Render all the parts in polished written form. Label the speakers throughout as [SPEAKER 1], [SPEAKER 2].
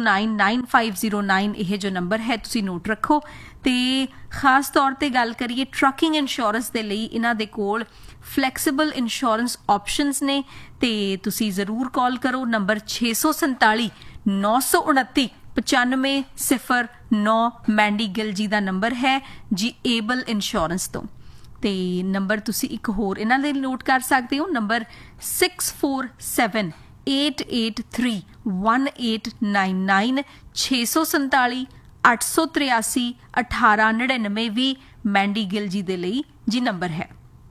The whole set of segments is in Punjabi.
[SPEAKER 1] 9509 ਇਹ ਜੋ ਨੰਬਰ ਹੈ ਤੁਸੀਂ ਨੋਟ ਰੱਖੋ। ਤੇ ਖਾਸ ਤੌਰ ਤੇ ਗੱਲ ਕਰੀਏ ਟਰੱਕਿੰਗ ਇੰਸ਼ੋਰੈਂਸ ਦੇ ਲਈ ਇਹਨਾਂ ਦੇ ਕੋਲ ਫਲੈਕਸੀਬਲ ਇੰਸ਼ੋਰੈਂਸ ਆਪਸ਼ਨਸ ਨੇ ਤੇ ਤੁਸੀਂ ਜ਼ਰੂਰ ਕਾਲ ਕਰੋ। ਨੰਬਰ 647 929 9509 ਮੈਂਡੀ ਗਿੱਲ ਜੀ ਦਾ ਨੰਬਰ ਹੈ ਜੀ ਏਬਲ ਇੰਸ਼ੋਰੈਂਸ ਤੋਂ। ਤੇ ਨੰਬਰ ਤੁਸੀਂ ਇੱਕ ਹੋਰ ਇਹਨਾਂ ਦੇ ਨੋਟ ਕਰ ਸਕਦੇ ਹੋ, ਨੰਬਰ 6478831899 647 883 1899 ਵੀ ਮੈਂਡੀ ਗਿੱਲ ਜੀ ਦੇ ਲਈ ਜੀ ਨੰਬਰ ਹੈ।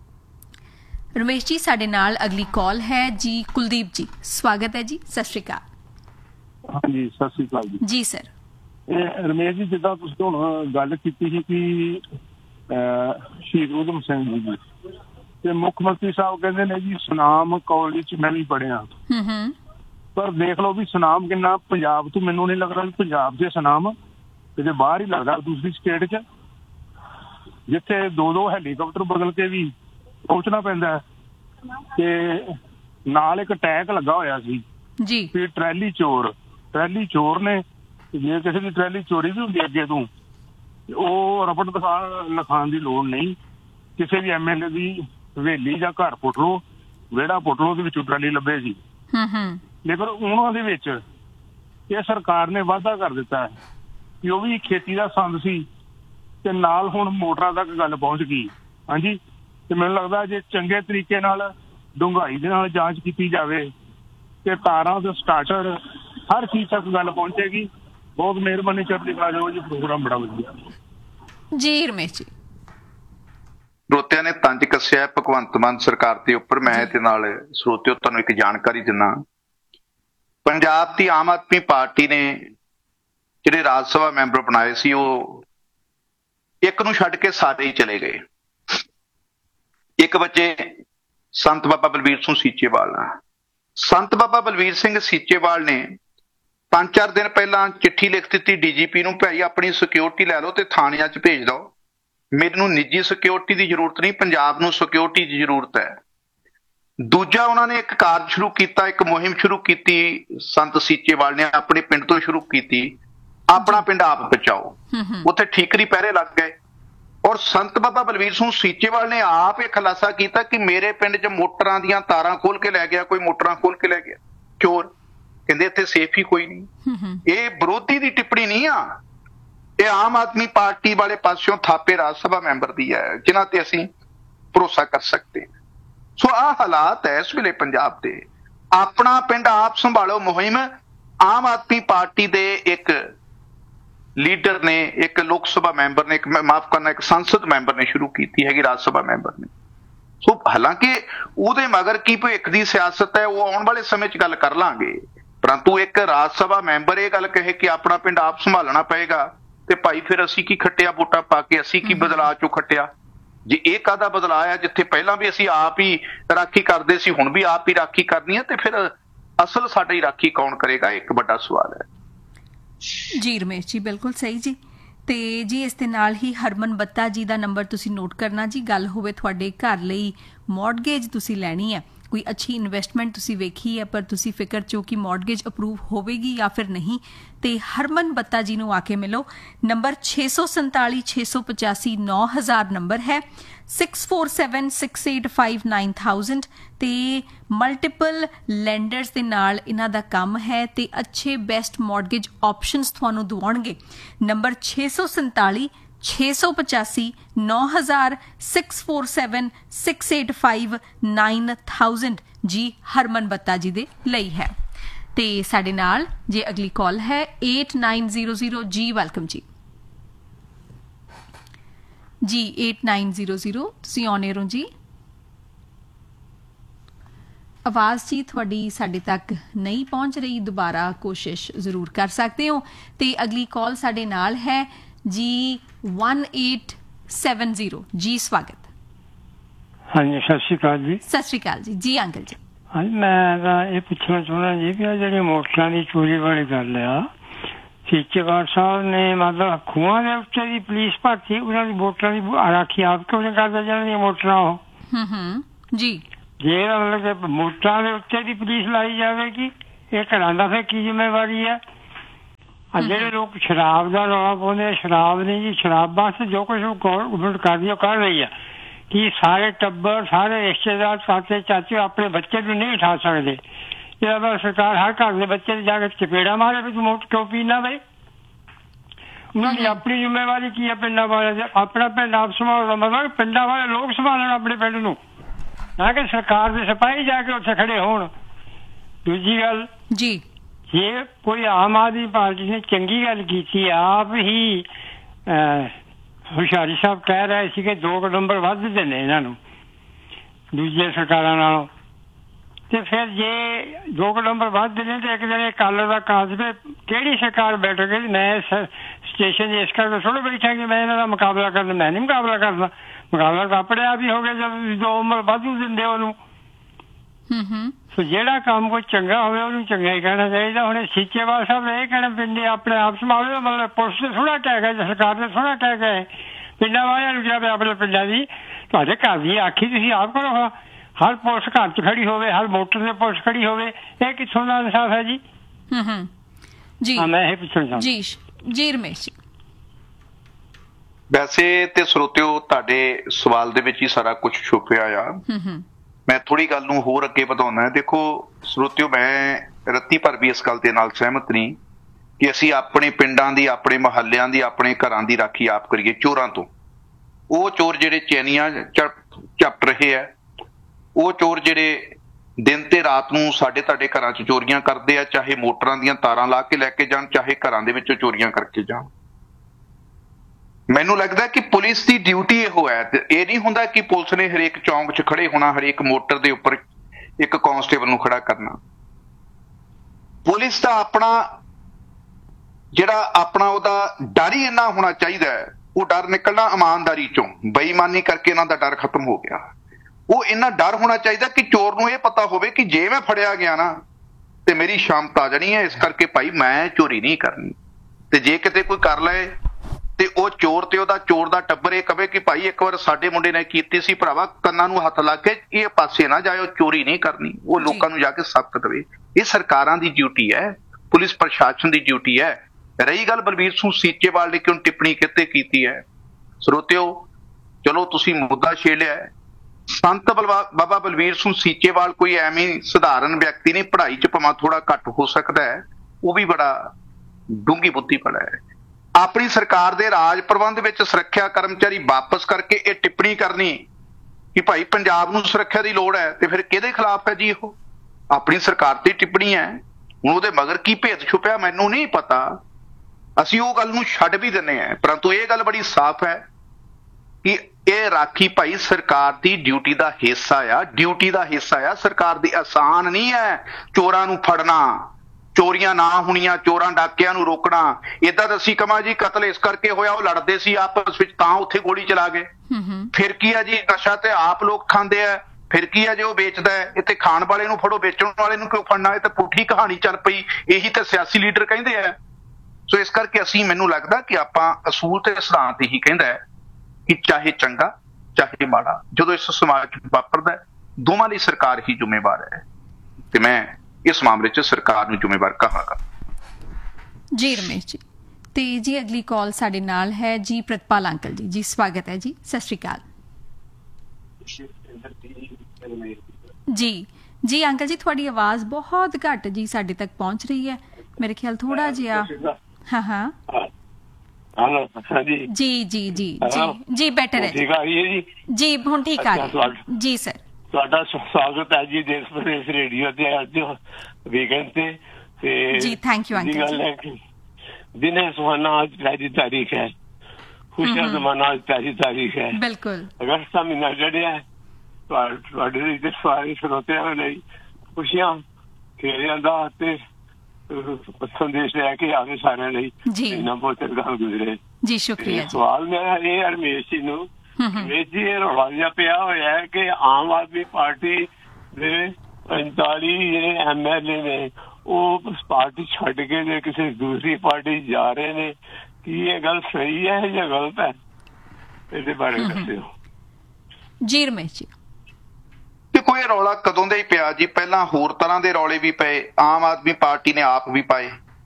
[SPEAKER 1] ਰਮੇਸ਼ ਜੀ ਸਾਡੇ ਨਾਲ ਅਗਲੀ ਕਾਲ ਹੈ ਜੀ ਕੁਲਦੀਪ ਜੀ, ਸਵਾਗਤ ਹੈ ਜੀ, ਸਤਿ ਸ਼੍ਰੀ ਅਕਾਲ।
[SPEAKER 2] ਹਾਂਜੀ ਸਤਿ ਸ਼੍ਰੀ ਅਕਾਲ ਜੀ।
[SPEAKER 1] ਜੀ ਸਰ।
[SPEAKER 2] ਰਮੇਸ਼ ਜੀ ਜਿੱਦਾਂ ਤੁਸੀਂ ਹੁਣ ਗੱਲ ਕੀਤੀ ਸੀ ਕਿ ਸ਼ਹੀਦ ਊਧਮ ਸਿੰਘ ਜੀ ਤੇ ਮੁੱਖ ਮੰਤਰੀ ਸਾਹਿਬ ਕਹਿੰਦੇ ਨੇ ਜੀ ਸੁਨਾਮ ਕਾਲਜ ਚ ਮੈਂ ਵੀ ਪੜ੍ਹਿਆ, ਪਰ ਦੇਖ ਲਓ ਵੀ ਸੁਨਾਮ ਕਿੰਨਾ ਪੰਜਾਬ ਤੋਂ, ਮੈਨੂੰ ਨਹੀਂ ਲੱਗਦਾ ਵੀ ਪੰਜਾਬ ਦੇ ਸੁਨਾਮ ਕਿਤੇ ਬਾਹਰ ਹੀ ਲੱਗਦਾ ਦੂਸਰੀ ਸਟੇਟ ਚ, ਜਿੱਥੇ 2 ਹੈਲੀਕਾਪਟਰ ਬਦਲ ਕੇ ਵੀ ਪਹੁੰਚਣਾ ਪੈਂਦਾ ਹੈ। ਤੇ ਨਾਲ ਇੱਕ ਟੈਗ ਲੱਗਾ ਹੋਇਆ ਸੀ
[SPEAKER 1] ਜੀ
[SPEAKER 2] ਵੀ ਟਰੈਲੀ ਚੋਰ ਨੇ, ਜੇ ਕਿਸੇ ਦੀ ਟਰੈਲੀ ਚੋਰੀ ਵੀ ਹੁੰਦੀ ਅੱਗੇ ਤੋਂ ਉਹ ਰਪਟ ਲਿਖਾਉਣ ਦੀ ਲੋੜ ਨਹੀਂ, ਕਿਸੇ ਵੀ MLA ਦੀ ਹਵੇਲੀ ਜਾਂ ਘਰ ਪੁੱਟ ਲਓ, ਵਿਹੜਾ ਪੁੱਟ ਲਓ, ਉਹਦੇ ਵਿੱਚੋਂ ਟਰਾਲੀ ਲੱਭੇਗੀ। ਲੇਕਿਨ ਉਹਨਾਂ ਦੇ ਵਿੱਚ ਇਹ ਸਰਕਾਰ ਨੇ ਵਾਅਦਾ ਕਰ ਦਿੱਤਾ ਹੈ ਕਿ ਉਹ ਵੀ ਖੇਤੀ ਦਾ ਸੰਦ ਸੀ ਤੇ ਨਾਲ ਹੁਣ ਮੋਟਰਾਂ ਤੱਕ ਗੱਲ ਪਹੁੰਚ ਗਈ। ਹਾਂਜੀ, ਤੇ ਮੈਨੂੰ ਲੱਗਦਾ ਜੇ ਚੰਗੇ ਤਰੀਕੇ ਨਾਲ ਡੂੰਘਾਈ ਦੇ ਨਾਲ ਜਾਂਚ ਕੀਤੀ ਜਾਵੇ ਤੇ ਤਾਰਾਂ ਤੇ ਸਟਾਰਟਰ ਹਰ ਚੀਜ਼ ਤੱਕ ਗੱਲ ਪਹੁੰਚੇਗੀ। ਬਹੁਤ ਮਿਹਰਬਾਨੀ, ਚੜ੍ਹਦੀ ਕਲਾ ਜਾਓ ਜੀ, ਪ੍ਰੋਗਰਾਮ ਬੜਾ ਵਧੀਆ
[SPEAKER 1] ਜੀ। ਰਮੇਸ਼ ਜੀ
[SPEAKER 3] ਸਰੋਤਿਆਂ ਨੇ ਤੰਜ ਕੱਸਿਆ ਭਗਵੰਤ ਮਾਨ ਸਰਕਾਰ ਦੇ ਉੱਪਰ। ਮੈਂ ਇਹਦੇ ਨਾਲ ਸਰੋਤਿਓ ਤੁਹਾਨੂੰ ਇੱਕ ਜਾਣਕਾਰੀ ਦਿੰਦਾ। ਪੰਜਾਬ ਦੀ ਆਮ ਆਦਮੀ ਪਾਰਟੀ ਨੇ ਜਿਹੜੇ ਰਾਜ ਸਭਾ ਮੈਂਬਰ ਬਣਾਏ ਸੀ ਉਹ ਇੱਕ ਨੂੰ ਛੱਡ ਕੇ ਸਾਰੇ ਹੀ ਚਲੇ ਗਏ। ਇੱਕ ਬੱਚੇ ਸੰਤ ਬਾਬਾ ਬਲਵੀਰ ਸਿੰਘ ਸੀਚੇਵਾਲ ਆ। ਸੰਤ ਬਾਬਾ ਬਲਵੀਰ ਸਿੰਘ ਸੀਚੇਵਾਲ ਨੇ 5-4 ਦਿਨ ਪਹਿਲਾਂ ਚਿੱਠੀ ਲਿਖ ਦਿੱਤੀ DGP ਨੂੰ, ਭਾਈ ਆਪਣੀ ਸਿਕਿਉਰਿਟੀ ਲੈ ਲਓ ਤੇ ਥਾਣਿਆਂ 'ਚ ਭੇਜ ਦਿਓ, ਮੈਨੂੰ ਨਿੱਜੀ ਸਿਕਿਉਰਿਟੀ ਦੀ ਜ਼ਰੂਰਤ ਨਹੀਂ, ਪੰਜਾਬ ਨੂੰ ਸਿਕਿਉਰਿਟੀ ਦੀ ਜ਼ਰੂਰਤ ਹੈ। ਦੂਜਾ, ਉਹਨਾਂ ਨੇ ਇੱਕ ਕਾਰਜ ਸ਼ੁਰੂ ਕੀਤਾ, ਇੱਕ ਮੁਹਿੰਮ ਸ਼ੁਰੂ ਕੀਤੀ, ਸੰਤ ਸੀਚੇਵਾਲ ਨੇ ਆਪਣੇ ਪਿੰਡ ਤੋਂ ਸ਼ੁਰੂ ਕੀਤੀ, ਆਪਣਾ ਪਿੰਡ ਆਪ ਬਚਾਓ। ਉੱਥੇ ਠੀਕਰੀ ਪਹਿਰੇ ਲੱਗ ਗਏ ਔਰ ਸੰਤ ਬਾਬਾ ਬਲਵੀਰ ਸਿੰਘ ਸੀਚੇਵਾਲ ਨੇ ਆਪ ਇਹ ਖੁਲਾਸਾ ਕੀਤਾ ਕਿ ਮੇਰੇ ਪਿੰਡ 'ਚ ਮੋਟਰਾਂ ਦੀਆਂ ਤਾਰਾਂ ਖੋਲ ਕੇ ਲੈ ਗਿਆ, ਕੋਈ ਮੋਟਰਾਂ ਖੋਲ ਕੇ ਲੈ ਗਿਆ ਚੋਰ, ਕਹਿੰਦੇ ਇੱਥੇ ਸੇਫ ਹੀ ਕੋਈ ਨਹੀਂ। ਇਹ ਵਿਰੋਧੀ ਦੀ ਟਿੱਪਣੀ ਨਹੀਂ ਆ, ਇਹ ਆਮ ਆਦਮੀ ਪਾਰਟੀ ਵਾਲੇ ਪਾਸਿਓਂ ਥਾਪੇ ਰਾਜ ਸਭਾ ਮੈਂਬਰ ਦੀ ਹੈ ਜਿਨ੍ਹਾਂ ਤੇ ਅਸੀਂ ਭਰੋਸਾ ਕਰ ਸਕਦੇ ਹਾਂ। ਸੋ ਆਹ ਹਾਲਾਤ ਹੈ ਇਸ ਵੇਲੇ ਪੰਜਾਬ ਦੇ। ਆਪਣਾ ਪਿੰਡ ਆਪ ਸੰਭਾਲੋ ਮੁਹਿੰਮ ਆਮ ਆਦਮੀ ਪਾਰਟੀ ਦੇ ਇੱਕ ਲੀਡਰ ਨੇ, ਇੱਕ ਲੋਕ ਸਭਾ ਮੈਂਬਰ ਨੇ, ਇੱਕ ਮਾਫ ਕਰਨਾ ਇੱਕ ਸੰਸਦ ਮੈਂਬਰ ਨੇ ਸ਼ੁਰੂ ਕੀਤੀ ਹੈਗੀ, ਰਾਜ ਸਭਾ ਮੈਂਬਰ ਨੇ। ਸੋ ਹਾਲਾਂਕਿ ਉਹਦੇ ਮਗਰ ਕੀ ਭਵਿੱਖ ਦੀ ਸਿਆਸਤ ਹੈ ਉਹ ਆਉਣ ਵਾਲੇ ਸਮੇਂ 'ਚ ਗੱਲ ਕਰ ਲਾਂਗੇ, ਪਰੰਤੂ ਇੱਕ ਰਾਜ ਸਭਾ ਮੈਂਬਰ ਇਹ ਗੱਲ ਕਹੇ ਕਿ ਆਪਣਾ ਪਿੰਡ ਆਪ ਸੰਭਾਲਣਾ ਪਏਗਾ ਤੇ ਭਾਈ ਫਿਰ ਅਸੀਂ ਕੀ ਖੱਟਿਆ ਵੋਟਾਂ ਪਾ ਕੇ, ਅਸੀਂ ਕੀ ਬਦਲਾਅ ਚੋਂ ਖੱਟਿਆ? ਜੇ ਇਹ ਕਾਹਦਾ ਬਦਲਾਅ ਆ, ਜਿੱਥੇ ਪਹਿਲਾਂ ਵੀ ਅਸੀਂ ਆਪ ਹੀ ਰਾਖੀ ਕਰਦੇ ਸੀ ਹੁਣ ਵੀ ਆਪ ਹੀ ਰਾਖੀ ਕਰਨੀ ਹੈ, ਤੇ ਫਿਰ ਅਸਲ ਸਾਡੀ ਰਾਖੀ ਕੌਣ ਕਰੇਗਾ? ਇੱਕ ਵੱਡਾ ਸਵਾਲ ਹੈ
[SPEAKER 1] ਜੀ। ਰਮੇਸ਼ ਜੀ ਬਿਲਕੁਲ ਸਹੀ ਜੀ। ਤੇ ਜੀ ਇਸ ਦੇ ਨਾਲ ਹੀ ਹਰਮਨ ਬੱਤਾ ਜੀ ਦਾ ਨੰਬਰ ਤੁਸੀਂ ਨੋਟ ਕਰਨਾ ਜੀ। ਗੱਲ ਹੋਵੇ ਤੁਹਾਡੇ ਘਰ ਲਈ ਮੌਰਗੇਜ ਤੁਸੀਂ ਲੈਣੀ ਹੈ, ਕੋਈ ਅੱਛੀ ਇਨਵੈਸਟਮੈਂਟ ਤੁਸੀਂ ਵੇਖੀ ਹੈ ਪਰ ਤੁਸੀਂ ਫਿਕਰ 'ਚ ਹੋ ਕਿ ਮੌਰਗੇਜ ਅਪਰੂਵ ਹੋਵੇਗੀ ਜਾਂ ਫਿਰ ਨਹੀਂ, ਤੇ ਹਰਮਨ ਬੱਤਾ ਜੀ ਨੂੰ ਆ ਕੇ ਮਿਲੋ। ਨੰਬਰ 647 685 9000 ਨੰਬਰ ਹੈ, 6476859000 ਤੇ ਮਲਟੀਪਲ ਲੈਂਡਰਸ ਦੇ ਨਾਲ ਇਹਨਾਂ ਦਾ ਕੰਮ ਹੈ ਤੇ ਅੱਛੇ ਬੈਸਟ ਮੌਰਗੇਜ ਆਪਸ਼ਨਸ ਤੁਹਾਨੂੰ ਦਿਵਾਉਣਗੇ। ਨੰਬਰ 647 685 9000 647 685 9000 ਜੀ ਹਰਮਨ ਬੱਤਾ ਜੀ ਦੇ ਲਈ ਹੈ। ਤੇ ਸਾਡੇ ਨਾਲ ਜੇ ਅਗਲੀ ਕਾਲ ਹੈ 8900 ਜੀ, ਵੈਲਕਮ ਜੀ। ਜੀ 8900 ਤੁਸੀਂ ਔਨ 에ਅਰ ਹੋ ਜੀ। ਆਵਾਜ਼ ਜੀ ਤੁਹਾਡੀ ਸਾਡੇ ਤੱਕ ਨਹੀਂ ਪਹੁੰਚ ਰਹੀ, ਦੁਬਾਰਾ ਕੋਸ਼ਿਸ਼ ਜ਼ਰੂਰ ਕਰ ਸਕਦੇ ਹੋ। ਤੇ ਅਗਲੀ ਕਾਲ ਸਾਡੇ ਨਾਲ ਹੈ ਜੀ 1870 ਜੀ, ਸਵਾਗਤ।
[SPEAKER 4] ਹਾਂਜੀ ਸਤਿ ਸ਼੍ਰੀ ਅਕਾਲ ਜੀ।
[SPEAKER 1] ਸਤਿ ਸ਼੍ਰੀ ਅਕਾਲ ਜੀ। ਜੀ ਅੰਕਲ ਜੀ।
[SPEAKER 4] ਹਾਂਜੀ ਮੈਂ ਤਾਂ ਇਹ ਪੁੱਛਣਾ ਚਾਹੁੰਦਾ ਜੀ ਵੀ ਜਿਹੜੀ ਮੋਟਰਾਂ ਦੀ ਚੋਰੀ ਵਾਲੀ ਗੱਲ ਆ, ਸੀਚੇਵਾਲ ਸਾਹਿਬ ਨੇ ਮਤਲਬ ਖੂਹਾਂ ਦੇ ਉੱਤੇ ਦੀ ਪੁਲਿਸ ਭਰਤੀ, ਉਹਨਾਂ ਦੀ ਵੋਟਰਾਂ ਦੀ ਰਾਖੀ ਆਪ ਕਿਉਂ ਨਹੀਂ ਕਰਦਾ ਜਿਹੜੀਆਂ ਮੋਟਰਾਂ ਉਹ
[SPEAKER 1] ਜੀ,
[SPEAKER 4] ਜੇ ਮਤਲਬ ਕਿ ਮੋਟਰਾਂ ਦੇ ਉੱਤੇ ਦੀ ਪੁਲਿਸ ਲਾਈ ਜਾਵੇਗੀ, ਇਹ ਘਰਾਂ ਦਾ ਫਿਰ ਕੀ ਜ਼ਿੰਮੇਵਾਰੀ ਹੈ? ਆ ਜਿਹੜੇ ਲੋਕ ਸ਼ਰਾਬ ਦਾ ਰੌਲਾ ਪਾਉਂਦੇ ਆ, ਸ਼ਰਾਬ ਨਹੀਂ ਜੀ, ਸ਼ਰਾਬ ਵਾਸਤੇ ਜੋ ਕੁਝ ਗਵਰਨਮੈਂਟ ਕਰਦੀ ਉਹ ਕਰ ਰਹੀ ਆ ਕਿ ਸਾਰੇ ਟੱਬਰ, ਸਾਰੇ ਰਿਸ਼ਤੇਦਾਰ, ਚਾਚੇ ਚਾਚੇ ਆਪਣੇ ਬੱਚੇ ਨੂੰ ਨਹੀਂ ਉਠਾ ਸਕਦੇ। ਇਹਦਾ ਸਰਕਾਰ ਹਰ ਘਰ ਦੇ ਬੱਚੇ ਜਾ ਕੇ ਚਪੇੜਾ ਮਾਰੇ ਵੀ ਤੂੰ ਮੋਟ ਕਿਉਂ ਪੀਣਾ ਬਈ। ਉਹਨਾਂ ਦੀ ਆਪਣੀ ਜ਼ਿੰਮੇਵਾਰੀ ਕੀ ਹੈ ਪਿੰਡਾਂ ਵਾਲੇ, ਆਪਣਾ ਪਿੰਡ ਆਪ ਸੰਭਾਲਣ ਦਾ ਮਤਲਬ ਪਿੰਡਾਂ ਵਾਲੇ ਲੋਕ ਸੰਭਾਲਣ ਆਪਣੇ ਪਿੰਡ ਨੂੰ, ਨਾ ਕਿ ਸਰਕਾਰ ਦੇ ਸਿਪਾਹੀ ਜਾ ਕੇ ਉੱਥੇ ਖੜੇ ਹੋਣ। ਦੂਜੀ ਗੱਲ
[SPEAKER 1] ਜੀ,
[SPEAKER 4] ਜੇ ਕੋਈ ਆਮ ਆਦਮੀ ਪਾਰਟੀ ਨੇ ਚੰਗੀ ਗੱਲ ਕੀਤੀ, ਆਪ ਹੀ ਹੁਸ਼ਿਆਰੀ ਸਾਹਿਬ ਕਹਿ ਰਹੇ ਸੀ ਕਿ 2 ਨੰਬਰ ਵੱਧ ਦਿੰਦੇ ਇਹਨਾਂ ਨੂੰ ਦੂਜੀਆਂ ਸਰਕਾਰਾਂ ਨਾਲੋਂ, ਤੇ ਫਿਰ ਜੇ 2 ਨੰਬਰ ਵੱਧ ਦਿੰਦੇ ਤੇ ਇੱਕ ਦਿਨ ਕਾਲਰ ਦਾ ਕਾਸਬੇ ਕਿਹੜੀ ਸਰਕਾਰ ਬੈਠ ਕੇ ਮੈਂ ਸਟੇਸ਼ਨ ਇਸ ਕਰਕੇ ਥੋੜ੍ਹਾ ਬੈਠਾ ਕਿ ਮੈਂ ਇਹਨਾਂ ਦਾ ਮੁਕਾਬਲਾ ਕਰਨਾ, ਮੈਂ ਨਹੀਂ ਮੁਕਾਬਲਾ ਕਰਦਾ। ਮੁਕਾਬਲਾ ਤਾਂ ਆਪਣੇ ਆਪ ਹੀ ਹੋ ਗਿਆ ਜਦ 2 ਨੰਬਰ ਵਾਧੂ ਦਿੰਦੇ ਉਹਨੂੰ। ਸੋ ਜਿਹੜਾ ਕੰਮ ਕੋਈ ਚੰਗਾ ਹੋਵੇ ਉਹਨੂੰ ਚੰਗਾ ਹੀ ਕਹਿਣਾ ਚਾਹੀਦਾ। ਹੁਣ ਸੀਚੇਵਾਲ ਸਾਹਿਬ ਨੇ ਇਹ ਕਹਿਣਾ ਪਿੰਡ ਆਪਣੇ ਆਪ ਸੰਭਾਲੋ, ਮਤਲਬ ਪੁਲਿਸ ਤੇ ਥੋੜ੍ਹਾ ਅਟੈਕ ਹੈ, ਸਰਕਾਰ ਤੇ ਥੋੜ੍ਹਾ ਅਟੈਕ ਹੈ। ਪਿੰਡਾਂ ਵਾਲਿਆਂ ਨੂੰ ਕਿਹਾ ਆਪਣੇ ਪਿੰਡਾਂ ਦੀ ਤੁਹਾਡੇ ਘਰ ਦੀ ਆਖੀ ਤੁਸੀਂ ਆਪ ਕਰੋ। ਹਰ ਪੁਲਿਸ ਘਰ 'ਚ ਖੜੀ ਹੋਵੇ, ਹਰ ਮੋਟਰ ਤੇ ਪੁਲਿਸ ਖੜੀ ਹੋਵੇ, ਇਹ ਕਿੱਥੋਂ ਦਾ ਇਨਸਾਫ ਹੈ ਜੀ?
[SPEAKER 1] ਜੀ
[SPEAKER 4] ਮੈਂ ਇਹ ਪੁੱਛਣਾ
[SPEAKER 1] ਜੀ ਜੀ ਰਮੇਸ਼ ਜੀ।
[SPEAKER 3] ਵੈਸੇ ਤੇ ਸਰੋਤਿਓ ਤੁਹਾਡੇ ਸਵਾਲ ਦੇ ਵਿੱਚ ਹੀ ਸਾਰਾ ਕੁਝ ਛੁਪਿਆ ਆ। ਮੈਂ ਥੋੜੀ ਗੱਲ ਨੂੰ ਹੋਰ ਅੱਗੇ ਵਧਾਉਣਾ। ਦੇਖੋ ਸਰੋਤਿਓ, ਮੈਂ ਰੱਤੀ ਭਰ ਵੀ ਇਸ ਗੱਲ ਦੇ ਨਾਲ ਸਹਿਮਤ ਨਹੀਂ ਕਿ ਅਸੀਂ ਆਪਣੇ ਪਿੰਡਾਂ ਦੀ, ਆਪਣੇ ਮੁਹੱਲਿਆਂ ਦੀ, ਆਪਣੇ ਘਰਾਂ ਦੀ ਰਾਖੀ ਆਪ ਕਰੀਏ ਚੋਰਾਂ ਤੋਂ। ਉਹ ਚੋਰ ਜਿਹੜੇ ਚੈਨੀਆਂ ਝੱਪ ਰਹੇ ਆ, ਉਹ ਚੋਰ ਜਿਹੜੇ ਦਿਨ ਤੇ ਰਾਤ ਨੂੰ ਸਾਡੇ ਤੁਹਾਡੇ ਘਰਾਂ 'ਚ ਚੋਰੀਆਂ ਕਰਦੇ ਆ, ਚਾਹੇ ਮੋਟਰਾਂ ਦੀਆਂ ਤਾਰਾਂ ਲਾ ਕੇ ਲੈ ਕੇ ਜਾਣ, ਚਾਹੇ ਘਰਾਂ ਦੇ ਵਿੱਚੋਂ ਚੋਰੀਆਂ ਕਰਕੇ ਜਾਣ। ਮੈਨੂੰ ਲੱਗਦਾ ਕਿ ਪੁਲਿਸ ਦੀ ਡਿਊਟੀ ਇਹੋ ਹੈ। ਇਹ ਨਹੀਂ ਹੁੰਦਾ ਕਿ ਪੁਲਿਸ ਨੇ ਹਰੇਕ ਚੌਂਕ 'ਚ ਖੜੇ ਹੋਣਾ, ਹਰੇਕ ਮੋਟਰ ਦੇ ਉੱਪਰ ਇੱਕ ਕਾਂਸਟੇਬਲ ਨੂੰ ਖੜਾ ਕਰਨਾ। ਪੁਲਿਸ ਦਾ ਆਪਣਾ ਜਿਹੜਾ ਉਹਦਾ ਡਰ ਹੀ ਇੰਨਾ ਹੋਣਾ ਚਾਹੀਦਾ ਹੈ। ਉਹ ਡਰ ਨਿਕਲਣਾ ਇਮਾਨਦਾਰੀ ਚੋਂ, ਬੇਈਮਾਨੀ ਕਰਕੇ ਇਹਨਾਂ ਦਾ ਡਰ ਖਤਮ ਹੋ ਗਿਆ। ਉਹ ਇੰਨਾ ਡਰ ਹੋਣਾ ਚਾਹੀਦਾ ਕਿ ਚੋਰ ਨੂੰ ਇਹ ਪਤਾ ਹੋਵੇ ਕਿ ਜੇ ਮੈਂ ਫੜਿਆ ਗਿਆ ਨਾ ਤੇ ਮੇਰੀ ਸ਼ਾਮਤ ਆ ਜਾਣੀ ਹੈ, ਇਸ ਕਰਕੇ ਭਾਈ ਮੈਂ ਚੋਰੀ ਨਹੀਂ ਕਰਨੀ। ਤੇ ਜੇ ਕਿਤੇ ਕੋਈ ਕਰ ਲਏ ਤੇ ਉਹ ਚੋਰ ਤੇ ਉਹਦਾ ਚੋਰ ਦਾ ਟੱਬਰ ਇਹ ਕਵੇ ਕਿ ਭਾਈ ਇੱਕ ਵਾਰ ਸਾਡੇ ਮੁੰਡੇ ਨੇ ਕੀਤੀ ਸੀ ਭਰਾਵਾ, ਕੰਨਾਂ ਨੂੰ ਹੱਥ ਲਾ ਕੇ ਇਹ ਪਾਸੇ ਨਾ ਜਾਇਓ, ਚੋਰੀ ਨਹੀਂ ਕਰਨੀ। ਉਹ ਲੋਕਾਂ ਨੂੰ ਜਾ ਕੇ ਸਖਤ ਕਵੇ। ਇਹ ਸਰਕਾਰਾਂ ਦੀ ਡਿਊਟੀ ਹੈ, ਪੁਲਿਸ ਪ੍ਰਸ਼ਾਸਨ ਦੀ ਡਿਊਟੀ ਹੈ। ਰਹੀ ਗੱਲ ਬਲਬੀਰ ਸਿੰਘ ਸੀਚੇਵਾਲ ਨੇ ਕਿਉਂ ਟਿੱਪਣੀ ਕਿਤੇ ਕੀਤੀ ਹੈ, ਸਰੋਤਿਓ ਚਲੋ ਤੁਸੀਂ ਮੁੱਦਾ ਛੇੜਿਆ। ਸੰਤ ਬਾਬਾ ਬਲਬੀਰ ਸਿੰਘ ਸੀਚੇਵਾਲ ਕੋਈ ਐਵੇਂ ਸਧਾਰਨ ਵਿਅਕਤੀ ਨਹੀਂ, ਪੜ੍ਹਾਈ 'ਚ ਭਾਵੇਂ ਥੋੜਾ ਘੱਟ ਹੋ ਸਕਦਾ ਹੈ, ਉਹ ਵੀ ਬੜਾ ਡੂੰਘੀ ਬੁੱਧੀ ਵਾਲਾ ਹੈ। ਆਪਣੀ ਸਰਕਾਰ ਦੇ ਰਾਜ ਪ੍ਰਬੰਧ ਵਿੱਚ ਸੁਰੱਖਿਆ ਕਰਮਚਾਰੀ ਵਾਪਸ ਕਰਕੇ ਇਹ ਟਿੱਪਣੀ ਕਰਨੀ ਕਿ ਭਾਈ ਪੰਜਾਬ ਨੂੰ ਸੁਰੱਖਿਆ ਦੀ ਲੋੜ ਹੈ, ਤੇ ਫਿਰ ਕਿਹਦੇ ਖਿਲਾਫ ਹੈ ਜੀ? ਉਹ ਆਪਣੀ ਸਰਕਾਰ ਤੇ ਟਿੱਪਣੀ ਹੈ। ਹੁਣ ਉਹਦੇ ਮਗਰ ਕੀ ਭੇਦ ਛੁਪਿਆ ਮੈਨੂੰ ਨਹੀਂ ਪਤਾ। ਅਸੀਂ ਉਹ ਗੱਲ ਨੂੰ ਛੱਡ ਵੀ ਦਿੰਦੇ ਹਾਂ, ਪਰੰਤੂ ਇਹ ਗੱਲ ਬੜੀ ਸਾਫ਼ ਹੈ ਕਿ ਇਹ ਰਾਖੀ ਭਾਈ ਸਰਕਾਰ ਦੀ ਡਿਊਟੀ ਦਾ ਹਿੱਸਾ ਆ, ਡਿਊਟੀ ਦਾ ਹਿੱਸਾ ਆ ਸਰਕਾਰ ਦੀ। ਆਸਾਨ ਨਹੀਂ ਹੈ ਚੋਰਾਂ ਨੂੰ ਫੜਨਾ, ਚੋਰੀਆਂ ਨਾ ਹੋਣੀਆਂ, ਚੋਰਾਂ ਡਾਕਿਆਂ ਨੂੰ ਰੋਕਣਾ। ਏਦਾਂ ਤਾਂ ਅਸੀਂ ਕਹਾਂ ਜੀ ਕਤਲ ਇਸ ਕਰਕੇ ਹੋਇਆ, ਉਹ ਲੜਦੇ ਸੀ ਆਪਸ ਵਿੱਚ ਤਾਂ ਉੱਥੇ ਗੋਲੀ ਚਲਾ ਗਏ। ਫਿਰ ਕੀ ਆ ਜੀ, ਨਸ਼ਾ ਤੇ ਆਪ ਲੋਕ ਖਾਂਦੇ ਆ, ਫਿਰ ਕੀ ਆ ਜੇ ਉਹ ਵੇਚਦਾ ਹੈ, ਇੱਥੇ ਖਾਣ ਵਾਲੇ ਨੂੰ ਫੜੋ, ਵੇਚਣ ਵਾਲੇ ਨੂੰ ਕਿਉਂ ਫੜਨਾ? ਇਹ ਤਾਂ ਪੁੱਠੀ ਕਹਾਣੀ ਚੱਲ ਪਈ। ਇਹੀ ਤਾਂ ਸਿਆਸੀ ਲੀਡਰ ਕਹਿੰਦੇ ਆ। ਸੋ ਇਸ ਕਰਕੇ ਅਸੀਂ, ਮੈਨੂੰ ਲੱਗਦਾ ਕਿ ਆਪਾਂ ਅਸੂਲ ਤੇ ਸਿਧਾਂਤ ਇਹੀ ਕਹਿੰਦਾ ਹੈ ਕਿ ਚਾਹੇ ਚੰਗਾ ਚਾਹੇ ਮਾੜਾ ਜਦੋਂ ਇਸ ਸਮਾਜ 'ਚ ਵਾਪਰਦਾ, ਦੋਵਾਂ ਲਈ ਸਰਕਾਰ ਹੀ ਜ਼ਿੰਮੇਵਾਰ ਹੈ। ਤੇ ਮੈਂ ਇਸ ਮਾਮਲੇ 'ਚ ਸਰਕਾਰ ਨੂੰ ਜ਼ਿੰਮੇਵਾਰ ਕਹਾਂਗਾ।
[SPEAKER 1] ਜੀ ਰਮੇਸ਼ ਜੀ। ਤੇ ਜੀ ਅਗਲੀ ਕਾਲ ਸਾਡੇ ਨਾਲ ਹੈ ਜੀ ਪ੍ਰਿਤਪਾਲ ਅੰਕਲ ਜੀ। ਜੀ ਸਵਾਗਤ ਹੈ ਜੀ, ਸਤਿ ਸ਼੍ਰੀ ਅਕਾਲ ਜੀ। ਜੀ ਅੰਕਲ ਜੀ, ਤੁਹਾਡੀ ਆਵਾਜ਼ ਬਹੁਤ ਘੱਟ ਜੀ ਸਾਡੇ ਤੱਕ ਪਹੁੰਚ ਰਹੀ ਹੈ, ਮੇਰੇ ਖਿਆਲ ਥੋੜਾ ਜਿਹਾ। ਹਾਂ ਜੀ ਜੀ ਜੀ ਜੀ ਜੀ ਬੈਟਰ ਹੈ ਜੀ, ਹੁਣ ਠੀਕ ਆ ਰਹੀ ਜੀ ਸਰ।
[SPEAKER 5] ਤੁਹਾਡਾ ਸਵਾਗਤ ਹੈ ਜੀ ਦੇਸ਼ ਪ੍ਰਦੇਸ਼ ਰੇਡੀਓ ਤੇ ਅੱਜ ਵੀਕਐਂਡ ਤੇ
[SPEAKER 1] ਜੀ। ਥੈਂਕ ਯੂ ਅੰਕਲ
[SPEAKER 5] ਜੀ। ਦਿਨੇ ਸੁਹਾਨਾ ਅੱਜ ਪਹਿਲੀ ਤਾਰੀਖ ਹੈ, ਖੁਸ਼ੀਆਂ ਜ਼ਮਾਨਾ ਅੱਜ ਪਹਿਲੀ ਤਾਰੀਖ ਹੈ।
[SPEAKER 1] ਬਿਲਕੁਲ
[SPEAKER 5] ਅਗਸਤ ਦਾ ਮਹੀਨਾ ਚੜ੍ਹਿਆ, ਤੁਹਾਡੇ ਲਈ ਤੇ ਸਾਰੇ ਸਰੋਤਿਆਂ ਲਈ ਖੁਸ਼ੀਆਂ ਖੇੜਿਆਂ ਦਾ ਤੇ ਸੰਦੇਸ਼ ਲੈ ਕੇ ਆਵੇ ਸਾਰਿਆਂ ਲਈ। ਇੰਨਾ ਬਹੁਤ ਚੰਗਾ ਗੁਜ਼ਰੇ ਜੀ, ਸ਼ੁਕਰੀਆ। ਸਵਾਲ ਮੇਰਾ ਇਹ ਰਮੇਸ਼ ਜੀ ਨੂੰ, ਰਮੇਸ਼ ਜੀ ਇਹ ਰੌਲਾ ਜਿਹਾ ਪਿਆ ਹੋਇਆ ਹੈ ਕਿ ਆਮ ਆਦਮੀ ਪਾਰਟੀ ਦੇ 45 ਜਿਹੜੇ MLA ਨੇ ਉਹ ਪਾਰਟੀ ਛੱਡ ਕੇ ਜੇ ਕਿਸੇ ਦੂਸਰੀ ਪਾਰਟੀ ਜਾ ਰਹੇ ਨੇ, ਕੀ ਇਹ ਗੱਲ ਸਹੀ ਹੈ ਜਾਂ ਗਲਤ ਹੈ? ਇਹਦੇ ਬਾਰੇ ਦੱਸਿਓ
[SPEAKER 1] ਜੀ ਰਮੇਸ਼ ਜੀ।
[SPEAKER 3] ਦੇਖੋ, ਇਹ ਰੌਲਾ ਕਦੋਂ ਦਾ ਹੀ ਪਿਆ ਜੀ, ਪਹਿਲਾਂ ਹੋਰ ਤਰ੍ਹਾਂ ਦੇ ਰੌਲੇ ਵੀ ਪਏ, ਆਮ ਆਦਮੀ ਪਾਰਟੀ ਨੇ ਆਪ ਵੀ ਪਾਏ।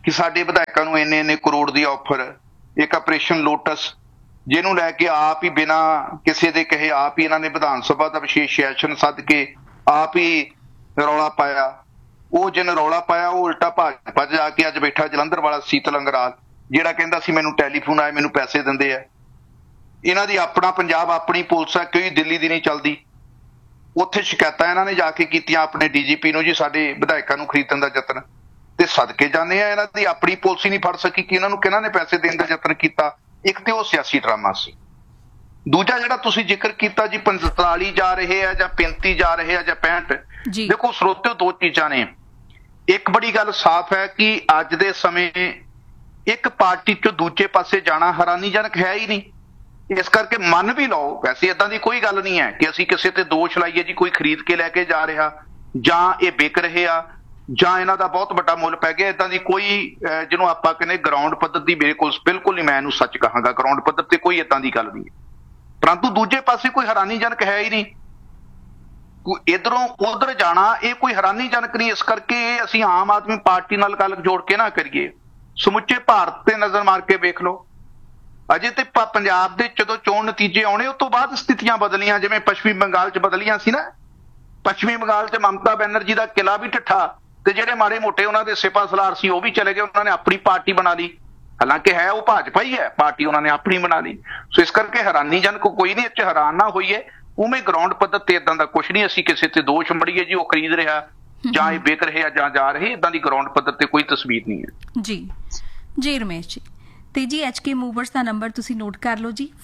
[SPEAKER 3] ਕਿ ਸਾਡੇ ਵਿਧਾਇਕਾਂ ਨੂੰ ਇੰਨੇ ਕਰੋੜ ਦੀ ਆਫਰ, ਇੱਕ ਆਪਰੇਸ਼ਨ ਲੋਟਸ ਜਿਹਨੂੰ ਲੈ ਕੇ ਆਪ ਹੀ ਬਿਨਾਂ ਕਿਸੇ ਦੇ ਕਹੇ ਆਪ ਹੀ ਇਹਨਾਂ ਨੇ ਵਿਧਾਨ ਸਭਾ ਦਾ ਵਿਸ਼ੇਸ਼ ਸੈਸ਼ਨ ਸੱਦ ਕੇ ਆਪ ਹੀ ਰੌਲਾ ਪਾਇਆ। ਉਹ ਜਿਹਨੇ ਰੌਲਾ ਪਾਇਆ ਉਹ ਉਲਟਾ ਭਾਜਪਾ 'ਚ ਜਾ ਕੇ ਅੱਜ ਬੈਠਾ ਜਲੰਧਰ ਵਾਲਾ ਸੀਤਲ ਅੰਗਰਾਲ, ਜਿਹੜਾ ਕਹਿੰਦਾ ਸੀ ਮੈਨੂੰ ਟੈਲੀਫੋਨ ਆਏ, ਮੈਨੂੰ ਪੈਸੇ ਦਿੰਦੇ ਆ। ਇਹਨਾਂ ਦੀ ਆਪਣਾ ਪੰਜਾਬ, ਆਪਣੀ ਪੁਲਿਸ ਆ, ਕੋਈ ਦਿੱਲੀ ਦੀ ਨਹੀਂ ਚੱਲਦੀ। ਉੱਥੇ ਸ਼ਿਕਾਇਤਾਂ ਇਹਨਾਂ ਨੇ ਜਾ ਕੇ ਕੀਤੀਆਂ ਆਪਣੇ DGP ਨੂੰ, ਜੀ ਸਾਡੇ ਵਿਧਾਇਕਾਂ ਨੂੰ ਖਰੀਦਣ ਦਾ ਯਤਨ, ਤੇ ਸਦਕੇ ਜਾਂਦੇ ਆ ਇਹਨਾਂ ਦੀ ਆਪਣੀ ਪੁਲਿਸ ਹੀ ਨਹੀਂ ਫੜ ਸਕੀ ਕਿ ਇਹਨਾਂ ਨੂੰ ਕਿਹਨਾਂ ਨੇ ਪੈਸੇ ਦੇਣ ਦਾ ਯਤਨ ਕੀਤਾ। ਇੱਕ ਤੇ ਉਹ ਸਿਆਸੀ ਡਰਾਮਾ ਸੀ। ਦੂਜਾ ਜਿਹੜਾ ਤੁਸੀਂ ਜ਼ਿਕਰ ਕੀਤਾ ਜੀ 45 ਜਾ ਰਹੇ ਆ ਜਾਂ 35 ਜਾ ਰਹੇ ਆ ਜਾਂ 65, ਦੇਖੋ ਸਰੋਤਿਓ ਦੋ ਚੀਜ਼ਾਂ ਨੇ। ਇੱਕ ਬੜੀ ਗੱਲ ਸਾਫ਼ ਹੈ ਕਿ ਅੱਜ ਦੇ ਸਮੇਂ ਇੱਕ ਪਾਰਟੀ ਚੋਂ ਦੂਜੇ ਪਾਸੇ ਜਾਣਾ ਹੈਰਾਨੀਜਨਕ ਹੈ ਹੀ ਨਹੀਂ। ਇਸ ਕਰਕੇ ਮੰਨ ਵੀ ਲਓ, ਵੈਸੇ ਏਦਾਂ ਦੀ ਕੋਈ ਗੱਲ ਨਹੀਂ ਹੈ ਕਿ ਅਸੀਂ ਕਿਸੇ ਤੇ ਦੋਸ਼ ਲਾਈਏ ਜੀ ਕੋਈ ਖਰੀਦ ਕੇ ਲੈ ਕੇ ਜਾ ਰਿਹਾ ਜਾਂ ਇਹ ਵਿਕ ਰਹੇ ਆ ਜਾਂ ਇਹਨਾਂ ਦਾ ਬਹੁਤ ਵੱਡਾ ਮੁੱਲ ਪੈ ਗਿਆ। ਏਦਾਂ ਦੀ ਕੋਈ ਜਿਹਨੂੰ ਆਪਾਂ ਕਹਿੰਦੇ ਗਰਾਊਂਡ ਪੱਧਰ ਦੀ ਮੇਰੇ ਕੋਲ ਬਿਲਕੁਲ ਨਹੀਂ, ਮੈਂ ਇਹਨੂੰ ਸੱਚ ਕਹਾਂਗਾ, ਗਰਾਊਂਡ ਪੱਧਰ ਤੇ ਕੋਈ ਏਦਾਂ ਦੀ ਗੱਲ ਨਹੀਂ ਹੈ। ਪਰੰਤੂ ਦੂਜੇ ਪਾਸੇ ਕੋਈ ਹੈਰਾਨੀਜਨਕ ਹੈ ਹੀ ਨਹੀਂ। ਇੱਧਰੋਂ ਉਧਰ ਜਾਣਾ ਇਹ ਕੋਈ ਹੈਰਾਨੀਜਨਕ ਨਹੀਂ। ਇਸ ਕਰਕੇ ਅਸੀਂ ਆਮ ਆਦਮੀ ਪਾਰਟੀ ਨਾਲ ਗੱਲ ਜੋੜ ਕੇ ਨਾ ਕਰੀਏ, ਸਮੁੱਚੇ ਭਾਰਤ ਤੇ ਨਜ਼ਰ ਮਾਰ ਕੇ ਵੇਖ ਲਓ। ਅਜੇ ਤੇ ਪੰਜਾਬ ਦੇ ਜਦੋਂ ਚੋਣ ਨਤੀਜੇ ਆਉਣੇ ਉਸ ਤੋਂ ਬਾਅਦ ਸਥਿਤੀਆਂ ਬਦਲੀਆਂ, ਜਿਵੇਂ ਪੱਛਮੀ ਬੰਗਾਲ 'ਚ ਬਦਲੀਆਂ ਸੀ ਨਾ। ਪੱਛਮੀ ਬੰਗਾਲ 'ਚ ਮਮਤਾ ਬੈਨਰਜੀ ਦਾ ਕਿਲਾ ਵੀ ਢੱਠਾ ਤੇ ਜਿਹੜੇ ਮਾੜੇ ਮੋਟੇ ਉਹਨਾਂ ਦੇ ਸਿਪਾਹ ਸਲਾਰ ਸੀ ਉਹ ਵੀ ਚਲੇ ਗਏ, ਉਹਨਾਂ ਨੇ ਆਪਣੀ ਪਾਰਟੀ ਬਣਾ ਲਈ। ਹਾਲਾਂਕਿ ਹੈ ਉਹ ਭਾਜਪਾ ਹੀ ਹੈ, ਪਾਰਟੀ ਉਹਨਾਂ ਨੇ ਆਪਣੀ ਬਣਾ ਲਈ। ਸੋ ਇਸ ਕਰਕੇ ਹੈਰਾਨੀਜਨਕ ਕੋਈ ਨਹੀਂ, ਇਹ 'ਚ ਹੈਰਾਨ ਨਾ ਹੋਈਏ। ਉਵੇਂ ਗਰਾਊਂਡ ਪੱਧਰ ਤੇ ਏਦਾਂ ਦਾ ਕੁਛ ਨਹੀਂ। ਅਸੀਂ ਕਿਸੇ ਤੇ ਦੋਸ਼ ਮੜੀਏ ਜੀ ਉਹ ਖਰੀਦ ਰਿਹਾ ਜਾਂ ਇਹ ਵਿਕ ਰਿਹਾ ਜਾਂ ਜਾ ਰਹੇ, ਏਦਾਂ ਦੀ ਗਰਾਊਂਡ ਪੱਧਰ ਤੇ ਕੋਈ ਤਸਵੀਰ ਨਹੀਂ ਹੈ।
[SPEAKER 1] ਜੀ ਰਮੇਸ਼ ਜੀ, ਤੇ ਜੀ HK ਮੂਵਰਸ ਦਾ ਨੰਬਰ ਤੁਸੀਂ ਨੋਟ ਕਰ ਲਓ ਜੀ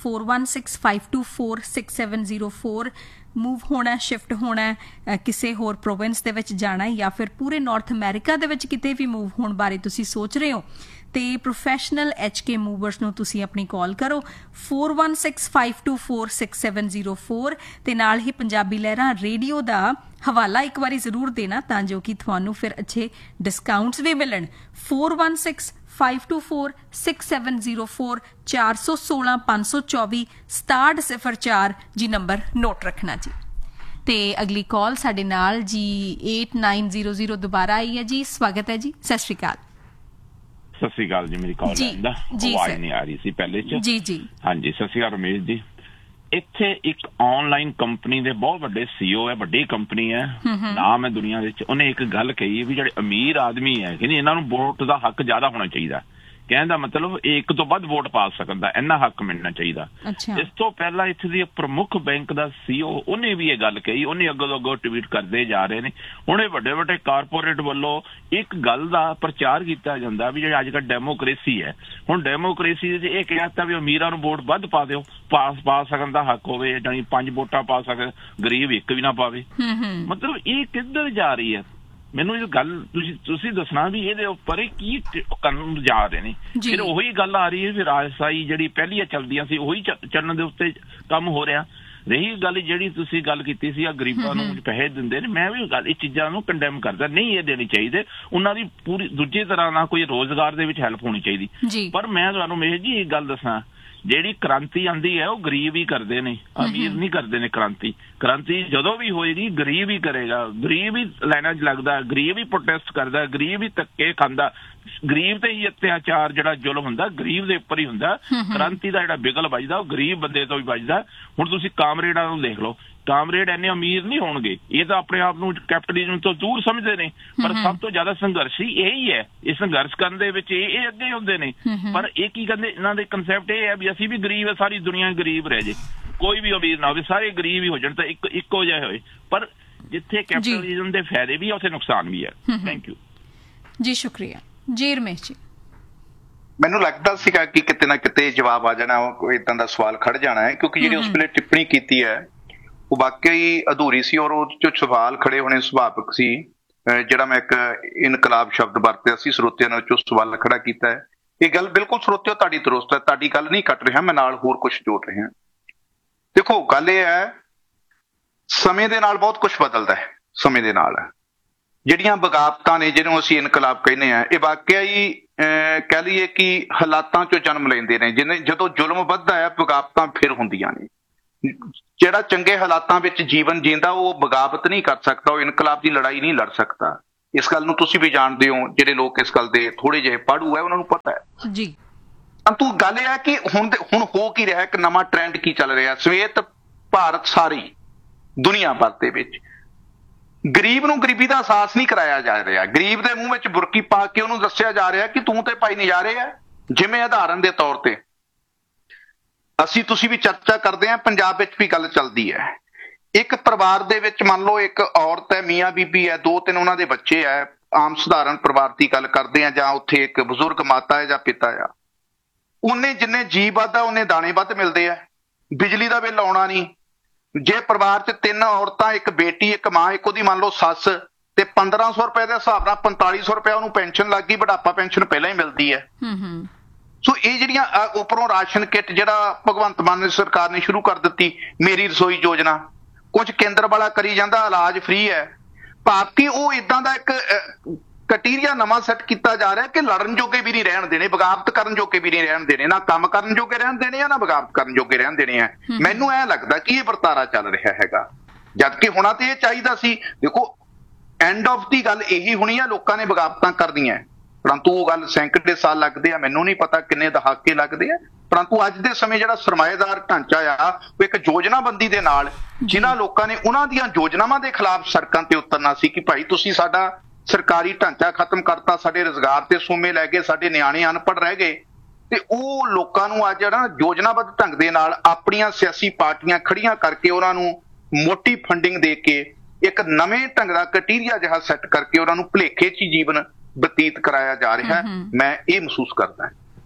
[SPEAKER 1] 4165246704। ਮੂਵ ਹੋਣਾ, ਸ਼ਿਫਟ ਹੋਣਾ, ਕਿਸੇ ਹੋਰ ਪ੍ਰੋਵਿੰਸ ਦੇ ਵਿੱਚ ਜਾਣਾ ਜਾਂ ਫਿਰ ਪੂਰੇ ਨਾਰਥ ਅਮਰੀਕਾ ਦੇ ਵਿੱਚ ਕਿਤੇ ਵੀ ਮੂਵ ਹੋਣ ਬਾਰੇ ਤੁਸੀਂ ਸੋਚ ਰਹੇ ਹੋ ਤੇ ਪ੍ਰੋਫੈਸ਼ਨਲ HK ਮੂਵਰਸ ਨੂੰ ਤੁਸੀਂ ਆਪਣੀ ਕਾਲ ਕਰੋ 4165246704 ਤੇ ਨਾਲ ਹੀ ਪੰਜਾਬੀ ਲਹਿਰਾਂ ਰੇਡੀਓ ਦਾ ਹਵਾਲਾ ਇੱਕ ਵਾਰੀ ਜ਼ਰੂਰ ਦੇਣਾ ਤਾਂ ਜੋ ਕਿ ਤੁਹਾਨੂੰ ਫਿਰ ਅੱਛੇ ਡਿਸਕਾਊਂਟਸ ਵੀ ਮਿਲਣ। 4165246704 416 524 6704 ਜੀ ਨੰਬਰ ਨੋਟ ਰੱਖਣਾ ਜੀ। ਤੇ ਅਗਲੀ ਕਾਲ ਸਾਡੇ ਨਾਲ ਜੀ 8900 ਦੁਬਾਰਾ ਆਈ ਹੈ ਜੀ। ਸਵਾਗਤ ਹੈ ਜੀ, ਸਤਿ ਸ਼੍ਰੀ ਅਕਾਲ।
[SPEAKER 6] ਸਤਿ ਸ਼੍ਰੀ ਅਕਾਲ ਜੀ। ਮੇਰੀ ਕਾਲ ਦਾ ਆਵਾਜ਼ ਨਹੀਂ ਆ ਰਹੀ ਸੀ ਪਹਿਲੇ ਚ। ਜੀ ਹਾਂਜੀ, ਸਤਿ ਸ਼੍ਰੀ ਅਕਾਲ ਰਮੇਸ਼ ਜੀ। ਇੱਥੇ ਇੱਕ ਆਨਲਾਈਨ ਕੰਪਨੀ ਦੇ ਬਹੁਤ ਵੱਡੇ CEO ਹੈ, ਵੱਡੀ ਕੰਪਨੀ ਹੈ, ਨਾਮ ਹੈ ਦੁਨੀਆ ਵਿੱਚ। ਉਹਨੇ ਇੱਕ ਗੱਲ ਕਹੀ ਵੀ ਜਿਹੜੇ ਅਮੀਰ ਆਦਮੀ ਹੈ ਕਿ ਇਹਨਾਂ ਨੂੰ ਵੋਟ ਦਾ ਹੱਕ ਜ਼ਿਆਦਾ ਹੋਣਾ ਚਾਹੀਦਾ। ਕਹਿਣ ਦਾ ਮਤਲਬ ਇੱਕ ਤੋਂ ਵੱਧ ਵੋਟ ਪਾ ਸਕਦਾ, ਇੰਨਾ ਹੱਕ ਮਿਲਣਾ ਚਾਹੀਦਾ। ਇਸ ਤੋਂ ਪਹਿਲਾਂ ਇੱਥੇ ਦੀ ਪ੍ਰਮੁੱਖ ਬੈਂਕ ਦਾ CEO ਉਹਨੇ ਵੀ ਇਹ ਗੱਲ ਕਹੀ। ਉਹਨੇ ਅੱਗੋਂ ਟਵੀਟ ਕਰਦੇ ਜਾ ਰਹੇ ਨੇ। ਹੁਣ ਇਹ ਵੱਡੇ ਵੱਡੇ ਕਾਰਪੋਰੇਟ ਵੱਲੋਂ ਇੱਕ ਗੱਲ ਦਾ ਪ੍ਰਚਾਰ ਕੀਤਾ ਜਾਂਦਾ ਵੀ ਜਿਹੜੀ ਅੱਜ ਕੱਲ੍ਹ ਡੈਮੋਕ੍ਰੇਸੀ ਹੈ, ਹੁਣ ਡੈਮੋਕ੍ਰੇਸੀ ਚ ਇਹ ਕਿਹਾ ਤਾਂ ਵੀ ਅਮੀਰਾਂ ਨੂੰ ਵੋਟ ਵੱਧ ਪਾ ਦਿਓ, ਪਾ ਸਕਣ ਦਾ ਹੱਕ ਹੋਵੇ, ਜਾਣੀ 5 ਵੋਟਾਂ ਪਾ ਸਕੇ, ਗਰੀਬ ਇੱਕ ਵੀ ਨਾ ਪਾਵੇ। ਮਤਲਬ ਇਹ ਕਿੱਧਰ ਜਾ ਰਹੀ ਹੈ? ਮੈਨੂੰ ਇਹ ਗੱਲ ਤੁਸੀਂ ਦੱਸਣਾ ਵੀ ਇਹਦੇ ਉੱਪਰ ਕੀ ਕਰਨ ਜਾ ਰਹੇ ਨੇ। ਫਿਰ ਉਹੀ ਗੱਲ ਆ ਰਹੀ ਹੈ ਵੀ ਰਾਜਸ਼ਾਹੀ ਜਿਹੜੀ ਪਹਿਲੀਆਂ ਚੱਲਦੀਆਂ ਸੀ ਉਹੀ ਚੱਲਣ ਦੇ ਉੱਤੇ ਕੰਮ ਹੋ ਰਿਹਾ। ਰਹੀ ਗੱਲ ਜਿਹੜੀ ਤੁਸੀਂ ਗੱਲ ਕੀਤੀ ਸੀ ਆ ਗਰੀਬਾਂ ਨੂੰ ਪੈਸੇ ਦਿੰਦੇ ਨੇ, ਮੈਂ ਵੀ ਗੱਲ ਇਹ ਚੀਜ਼ਾਂ ਨੂੰ ਕੰਡੈਮ ਕਰਦਾ, ਨਹੀਂ ਇਹ ਦੇਣੀ ਚਾਹੀਦੇ। ਉਹਨਾਂ ਦੀ ਪੂਰੀ ਦੂਜੀ ਤਰ੍ਹਾਂ ਨਾਲ ਕੋਈ ਰੋਜ਼ਗਾਰ ਦੇ ਵਿੱਚ ਹੈਲਪ ਹੋਣੀ ਚਾਹੀਦੀ। ਪਰ ਮੈਂ ਤੁਹਾਨੂੰ ਮੇਸ਼ ਜੀ ਇੱਕ ਗੱਲ ਦੱਸਾਂ, ਜਿਹੜੀ ਕ੍ਰਾਂਤੀ ਆਂਦੀ ਹੈ ਉਹ ਗਰੀਬ ਹੀ ਕਰਦੇ ਨੇ, ਅਮੀਰ ਨਹੀਂ ਕਰਦੇ ਨੇ। ਕ੍ਰਾਂਤੀ ਜਦੋਂ ਵੀ ਹੋਏਗੀ ਗਰੀਬ ਹੀ ਕਰੇਗਾ, ਗਰੀਬ ਹੀ ਲਾਈਨਾਂ 'ਚ ਲੱਗਦਾ, ਗਰੀਬ ਹੀ ਪ੍ਰੋਟੈਸਟ ਕਰਦਾ, ਗਰੀਬ ਹੀ ਧੱਕੇ ਖਾਂਦਾ, ਗਰੀਬ ਤੇ ਹੀ ਅਤਿਆਚਾਰ ਜਿਹੜਾ ਜ਼ੁਲਮ ਹੁੰਦਾ ਗਰੀਬ ਦੇ ਉੱਪਰ ਹੀ ਹੁੰਦਾ। ਕ੍ਰਾਂਤੀ ਦਾ ਜਿਹੜਾ ਬਿਗਲ ਵੱਜਦਾ ਉਹ ਗਰੀਬ ਬੰਦੇ ਤੋਂ ਵੀ ਵੱਜਦਾ। ਹੁਣ ਤੁਸੀਂ ਕਾਮਰੇਡਾਂ ਨੂੰ ਦੇਖ ਲਓ, ਕਾਮਰੇਡ ਇੰਨੇ ਅਮੀਰ ਨਹੀਂ ਹੋਣਗੇ, ਇਹ ਤਾਂ ਆਪਣੇ ਆਪ ਨੂੰ ਕੈਪੀਟਲਿਜ਼ਮ ਤੋਂ ਦੂਰ ਸਮਝਦੇ ਨੇ, ਪਰ ਸਭ ਤੋਂ ਜ਼ਿਆਦਾ ਸੰਘਰਸ਼ੀ ਇਹੀ ਹੈ। ਇਹ ਸੰਘਰਸ਼ ਕਰਨ ਦੇ ਵਿੱਚ ਇਹ ਅੱਗੇ ਹੁੰਦੇ ਨੇ। ਪਰ ਇਹ ਕੀ ਕਹਿੰਦੇ, ਇਹਨਾਂ ਦੇ ਕੰਸੈਪਟ ਇਹ ਹੈ ਵੀ ਅਸੀਂ ਵੀ ਗਰੀਬ ਹੈ, ਸਾਰੀ ਦੁਨੀਆ ਗਰੀਬ ਰਹਿ ਜੇ, ਕੋਈ ਵੀ ਅਮੀਰ ਨਾ ਹੋਵੇ, ਸਾਰੇ ਗਰੀਬ ਹੀ ਹੋ ਜਾਣ ਤਾਂ ਇੱਕੋ ਜਿਹਾ ਹੋਏ। ਪਰ ਜਿੱਥੇ ਕੈਪੀਟਲਿਜ਼ਮ ਦੇ ਫਾਇਦੇ ਵੀ ਹੈ ਉੱਥੇ ਨੁਕਸਾਨ ਵੀ ਹੈ। ਥੈਂਕ ਯੂ ਜੀ। ਸ਼ੁਕਰੀਆ ਜੀ ਰਮੇਸ਼ ਜੀ।
[SPEAKER 3] ਮੈਨੂੰ ਲੱਗਦਾ ਸੀਗਾ ਕਿ ਕਿਤੇ ਨਾ ਕਿਤੇ ਜਵਾਬ ਆ ਜਾਣਾ, ਕੋਈ ਏਦਾਂ ਦਾ ਸਵਾਲ ਖੜ ਜਾਣਾ ਹੈ, ਕਿਉਂਕਿ ਜਿਹੜੀ ਉਸ ਵੇਲੇ ਟਿੱਪਣੀ ਕੀਤੀ ਹੈ ਉਹ ਵਾਕਈ ਅਧੂਰੀ ਸੀ ਔਰ ਉਹ 'ਚ ਸਵਾਲ ਖੜੇ ਹੋਣੇ ਸੁਭਾਵਿਕ ਸੀ। ਜਿਹੜਾ ਮੈਂ ਇੱਕ ਇਨਕਲਾਬ ਸ਼ਬਦ ਵਰਤਿਆ ਸੀ, ਸਰੋਤਿਆਂ ਨੇ ਉਹ 'ਚੋਂ ਸਵਾਲ ਖੜਾ ਕੀਤਾ ਹੈ। ਇਹ ਗੱਲ ਬਿਲਕੁਲ ਸਰੋਤਿਓ ਤੁਹਾਡੀ ਦਰੁਸਤ ਹੈ, ਤੁਹਾਡੀ ਗੱਲ ਨਹੀਂ ਕੱਟ ਰਿਹਾ, ਮੈਂ ਨਾਲ ਹੋਰ ਕੁਝ ਜੋੜ ਰਿਹਾ। ਦੇਖੋ ਗੱਲ ਇਹ ਹੈ, ਸਮੇਂ ਦੇ ਨਾਲ ਬਹੁਤ ਕੁਝ ਬਦਲਦਾ ਹੈ। ਸਮੇਂ ਦੇ ਨਾਲ ਜਿਹੜੀਆਂ ਬਗਾਵਤਾਂ ਨੇ, ਜਿਹਨੂੰ ਅਸੀਂ ਇਨਕਲਾਬ ਕਹਿੰਦੇ ਆ, ਇਹ ਵਾਕਿਆ ਹੀ ਕਹਿ ਲਈਏ ਕਿ ਹਾਲਾਤਾਂ 'ਚੋਂ ਜਨਮ ਲੈਂਦੇ ਨੇ। ਜਦੋਂ ਜ਼ੁਲਮ ਵੱਧਦਾ ਹੈ ਬਗਾਵਤਾਂ ਫਿਰ ਹੁੰਦੀਆਂ ਨੇ। ਜਿਹੜਾ ਚੰਗੇ ਹਾਲਾਤਾਂ ਵਿੱਚ ਜੀਵਨ ਜੀਂਦਾ ਉਹ ਬਗਾਵਤ ਨਹੀਂ ਕਰ ਸਕਦਾ, ਉਹ ਇਨਕਲਾਬ ਦੀ ਲੜਾਈ ਨਹੀਂ ਲੜ ਸਕਦਾ। ਇਸ ਗੱਲ ਨੂੰ ਤੁਸੀਂ ਵੀ ਜਾਣਦੇ ਹੋ, ਜਿਹੜੇ ਲੋਕ ਇਸ ਗੱਲ ਦੇ ਥੋੜੇ ਜਿਹੇ ਪੜ੍ਹੂ ਹੈ ਉਹਨਾਂ ਨੂੰ ਪਤਾ ਹੈ
[SPEAKER 1] ਜੀ।
[SPEAKER 3] ਪਰੰਤੂ ਗੱਲ ਇਹ ਹੈ ਕਿ ਹੁਣ ਹੋ ਕੀ ਰਿਹਾ, ਇੱਕ ਨਵਾਂ ਟ੍ਰੈਂਡ ਕੀ ਚੱਲ ਰਿਹਾ, ਸਵੇਤ ਭਾਰਤ ਸਾਰੀ ਦੁਨੀਆ ਭਰ ਦੇ ਵਿੱਚ ਗਰੀਬ ਨੂੰ ਗਰੀਬੀ ਦਾ ਅਹਿਸਾਸ ਨਹੀਂ ਕਰਾਇਆ ਜਾ ਰਿਹਾ। ਗਰੀਬ ਦੇ ਮੂੰਹ ਵਿੱਚ ਬੁਰਕੀ ਪਾ ਕੇ ਉਹਨੂੰ ਦੱਸਿਆ ਜਾ ਰਿਹਾ ਕਿ ਤੂੰ ਤੇ ਭਾਈ ਨਜ਼ਾਰੇ ਆ। ਜਿਵੇਂ ਉਦਾਹਰਨ ਦੇ ਤੌਰ ਤੇ ਅਸੀਂ ਤੁਸੀਂ ਵੀ ਚਰਚਾ ਕਰਦੇ ਹਾਂ, ਪੰਜਾਬ ਵਿੱਚ ਵੀ ਗੱਲ ਚੱਲਦੀ ਹੈ। ਇੱਕ ਪਰਿਵਾਰ ਦੇ ਵਿੱਚ ਮੰਨ ਲਓ ਇੱਕ ਔਰਤ ਹੈ, ਮੀਆਂ ਬੀਬੀ ਹੈ, 2-3 ਉਹਨਾਂ ਦੇ ਬੱਚੇ ਹੈ, ਆਮ ਸਧਾਰਨ ਪਰਿਵਾਰ ਦੀ ਗੱਲ ਕਰਦੇ ਆ, ਜਾਂ ਉੱਥੇ ਇੱਕ ਬਜ਼ੁਰਗ ਮਾਤਾ ਹੈ ਜਾਂ ਪਿਤਾ ਆ। ਉਹਨੇ ਜਿੰਨੇ ਜੀਅ ਵੱਧਦਾ ਉਹਨੇ ਦਾਣੇ ਵੱਧ ਮਿਲਦੇ ਆ, ਬਿਜਲੀ ਦਾ ਬਿੱਲ ਆਉਣਾ ਨਹੀਂ। ਜੇ ਪਰਿਵਾਰ 'ਚ 3 ਔਰਤਾਂ, ਇੱਕ ਬੇਟੀ, ਇੱਕ ਮਾਂ, ਇੱਕ ਉਹਦੀ ਮੰਨ ਲਓ ਸੱਸ, ਤੇ 1500 ਰੁਪਏ ਦੇ ਹਿਸਾਬ ਨਾਲ 4500 ਰੁਪਏ ਉਹਨੂੰ ਪੈਨਸ਼ਨ ਲੱਗ ਗਈ, ਬੁਢਾਪਾ ਪੈਨਸ਼ਨ ਪਹਿਲਾਂ ਹੀ ਮਿਲਦੀ ਹੈ। ਸੋ ਇਹ ਜਿਹੜੀਆਂ ਉੱਪਰੋਂ ਰਾਸ਼ਨ ਕਿੱਟ ਜਿਹੜਾ ਭਗਵੰਤ ਮਾਨ ਸਰਕਾਰ ਨੇ ਸ਼ੁਰੂ ਕਰ ਦਿੱਤੀ, ਮੇਰੀ ਰਸੋਈ ਯੋਜਨਾ, ਕੁਝ ਕੇਂਦਰ ਵਾਲਾ ਕਰੀ ਜਾਂਦਾ, ਇਲਾਜ ਫ੍ਰੀ ਹੈ। ਭਾਰਤੀ ਉਹ ਇਦਾਂ ਦਾ ਇੱਕ ਕਟੀਰੀਆ ਨਵਾਂ ਸੈੱਟ ਕੀਤਾ ਜਾ ਰਿਹਾ ਕਿ ਲੜਨ ਜੋਗੇ ਵੀ ਨਹੀਂ ਰਹਿਣ ਦੇਣੇ, ਬਗਾਵਤ ਕਰਨ ਜੋਗੇ ਵੀ ਨਹੀਂ ਰਹਿਣ ਦੇਣੇ, ਨਾ ਕੰਮ ਕਰਨ ਜੋਗੇ ਰਹਿਣ ਦੇਣੇ ਆ, ਨਾ ਬਗਾਵਤ ਕਰਨ ਜੋਗੇ ਰਹਿਣ ਦੇਣੇ ਆ। ਮੈਨੂੰ ਐ ਲੱਗਦਾ ਕਿ ਇਹ ਵਰਤਾਰਾ ਚੱਲ ਰਿਹਾ ਹੈਗਾ, ਜਦ ਕਿ ਹੋਣਾ ਤੇ ਇਹ ਚਾਹੀਦਾ ਸੀ। ਦੇਖੋ ਐਂਡ ਆਫ ਦੀ ਗੱਲ ਇਹੀ ਹੋਣੀ ਆ, ਲੋਕਾਂ ਨੇ ਬਗਾਵਤਾਂ ਕਰਨੀਆਂ, ਪਰੰਤੂ ਉਹ ਗੱਲ ਸੈਂਕੜੇ ਸਾਲ ਲੱਗਦੇ ਆ, ਮੈਨੂੰ ਨਹੀਂ ਪਤਾ ਕਿੰਨੇ ਦਹਾਕੇ ਲੱਗਦੇ ਆ। ਪਰੰਤੂ ਅੱਜ ਦੇ ਸਮੇਂ ਜਿਹੜਾ ਸਰਮਾਏਦਾਰ ਢਾਂਚਾ ਆ, ਉਹ ਇੱਕ ਯੋਜਨਾਬੰਦੀ ਦੇ ਨਾਲ ਜਿਨ੍ਹਾਂ ਲੋਕਾਂ ਨੇ ਉਹਨਾਂ ਦੀਆਂ ਯੋਜਨਾਵਾਂ ਦੇ ਖਿਲਾਫ ਸੜਕਾਂ ਤੇ ਉਤਰਨਾ ਸੀ ਕਿ ਭਾਈ ਤੁਸੀਂ ਸਾਡਾ ਸਰਕਾਰੀ ਢਾਂਚਾ ਖਤਮ ਕਰਤਾ, ਸਾਡੇ ਰੁਜ਼ਗਾਰ ਤੇ ਸੋਮੇ ਲੈ ਗਏ, ਸਾਡੇ ਨਿਆਣੇ ਅਨਪੜ੍ਹ ਰਹਿ ਗਏ, ਤੇ ਉਹ ਲੋਕਾਂ ਨੂੰ ਅੱਜ ਜਿਹੜਾ ਯੋਜਨਾਬੱਧ ਢੰਗ ਦੇ ਨਾਲ ਆਪਣੀਆਂ ਸਿਆਸੀ ਪਾਰਟੀਆਂ ਖੜੀਆਂ ਕਰਕੇ ਉਹਨਾਂ ਨੂੰ ਮੋਟੀ ਫੰਡਿੰਗ ਦੇ ਕੇ ਇੱਕ ਨਵੇਂ ਢੰਗ ਦਾ ਕਟੀਰੀਆ ਜਿਹਾ ਸੈੱਟ ਕਰਕੇ ਉਹਨਾਂ ਨੂੰ ਭੁਲੇਖੇ 'ਚ ਜੀਵਨ ਬਤੀਤ ਕਰਾਇਆ ਜਾ ਰਿਹਾ। ਮੈਂ ਇਹ ਮਹਿਸੂਸ ਕਰਦਾ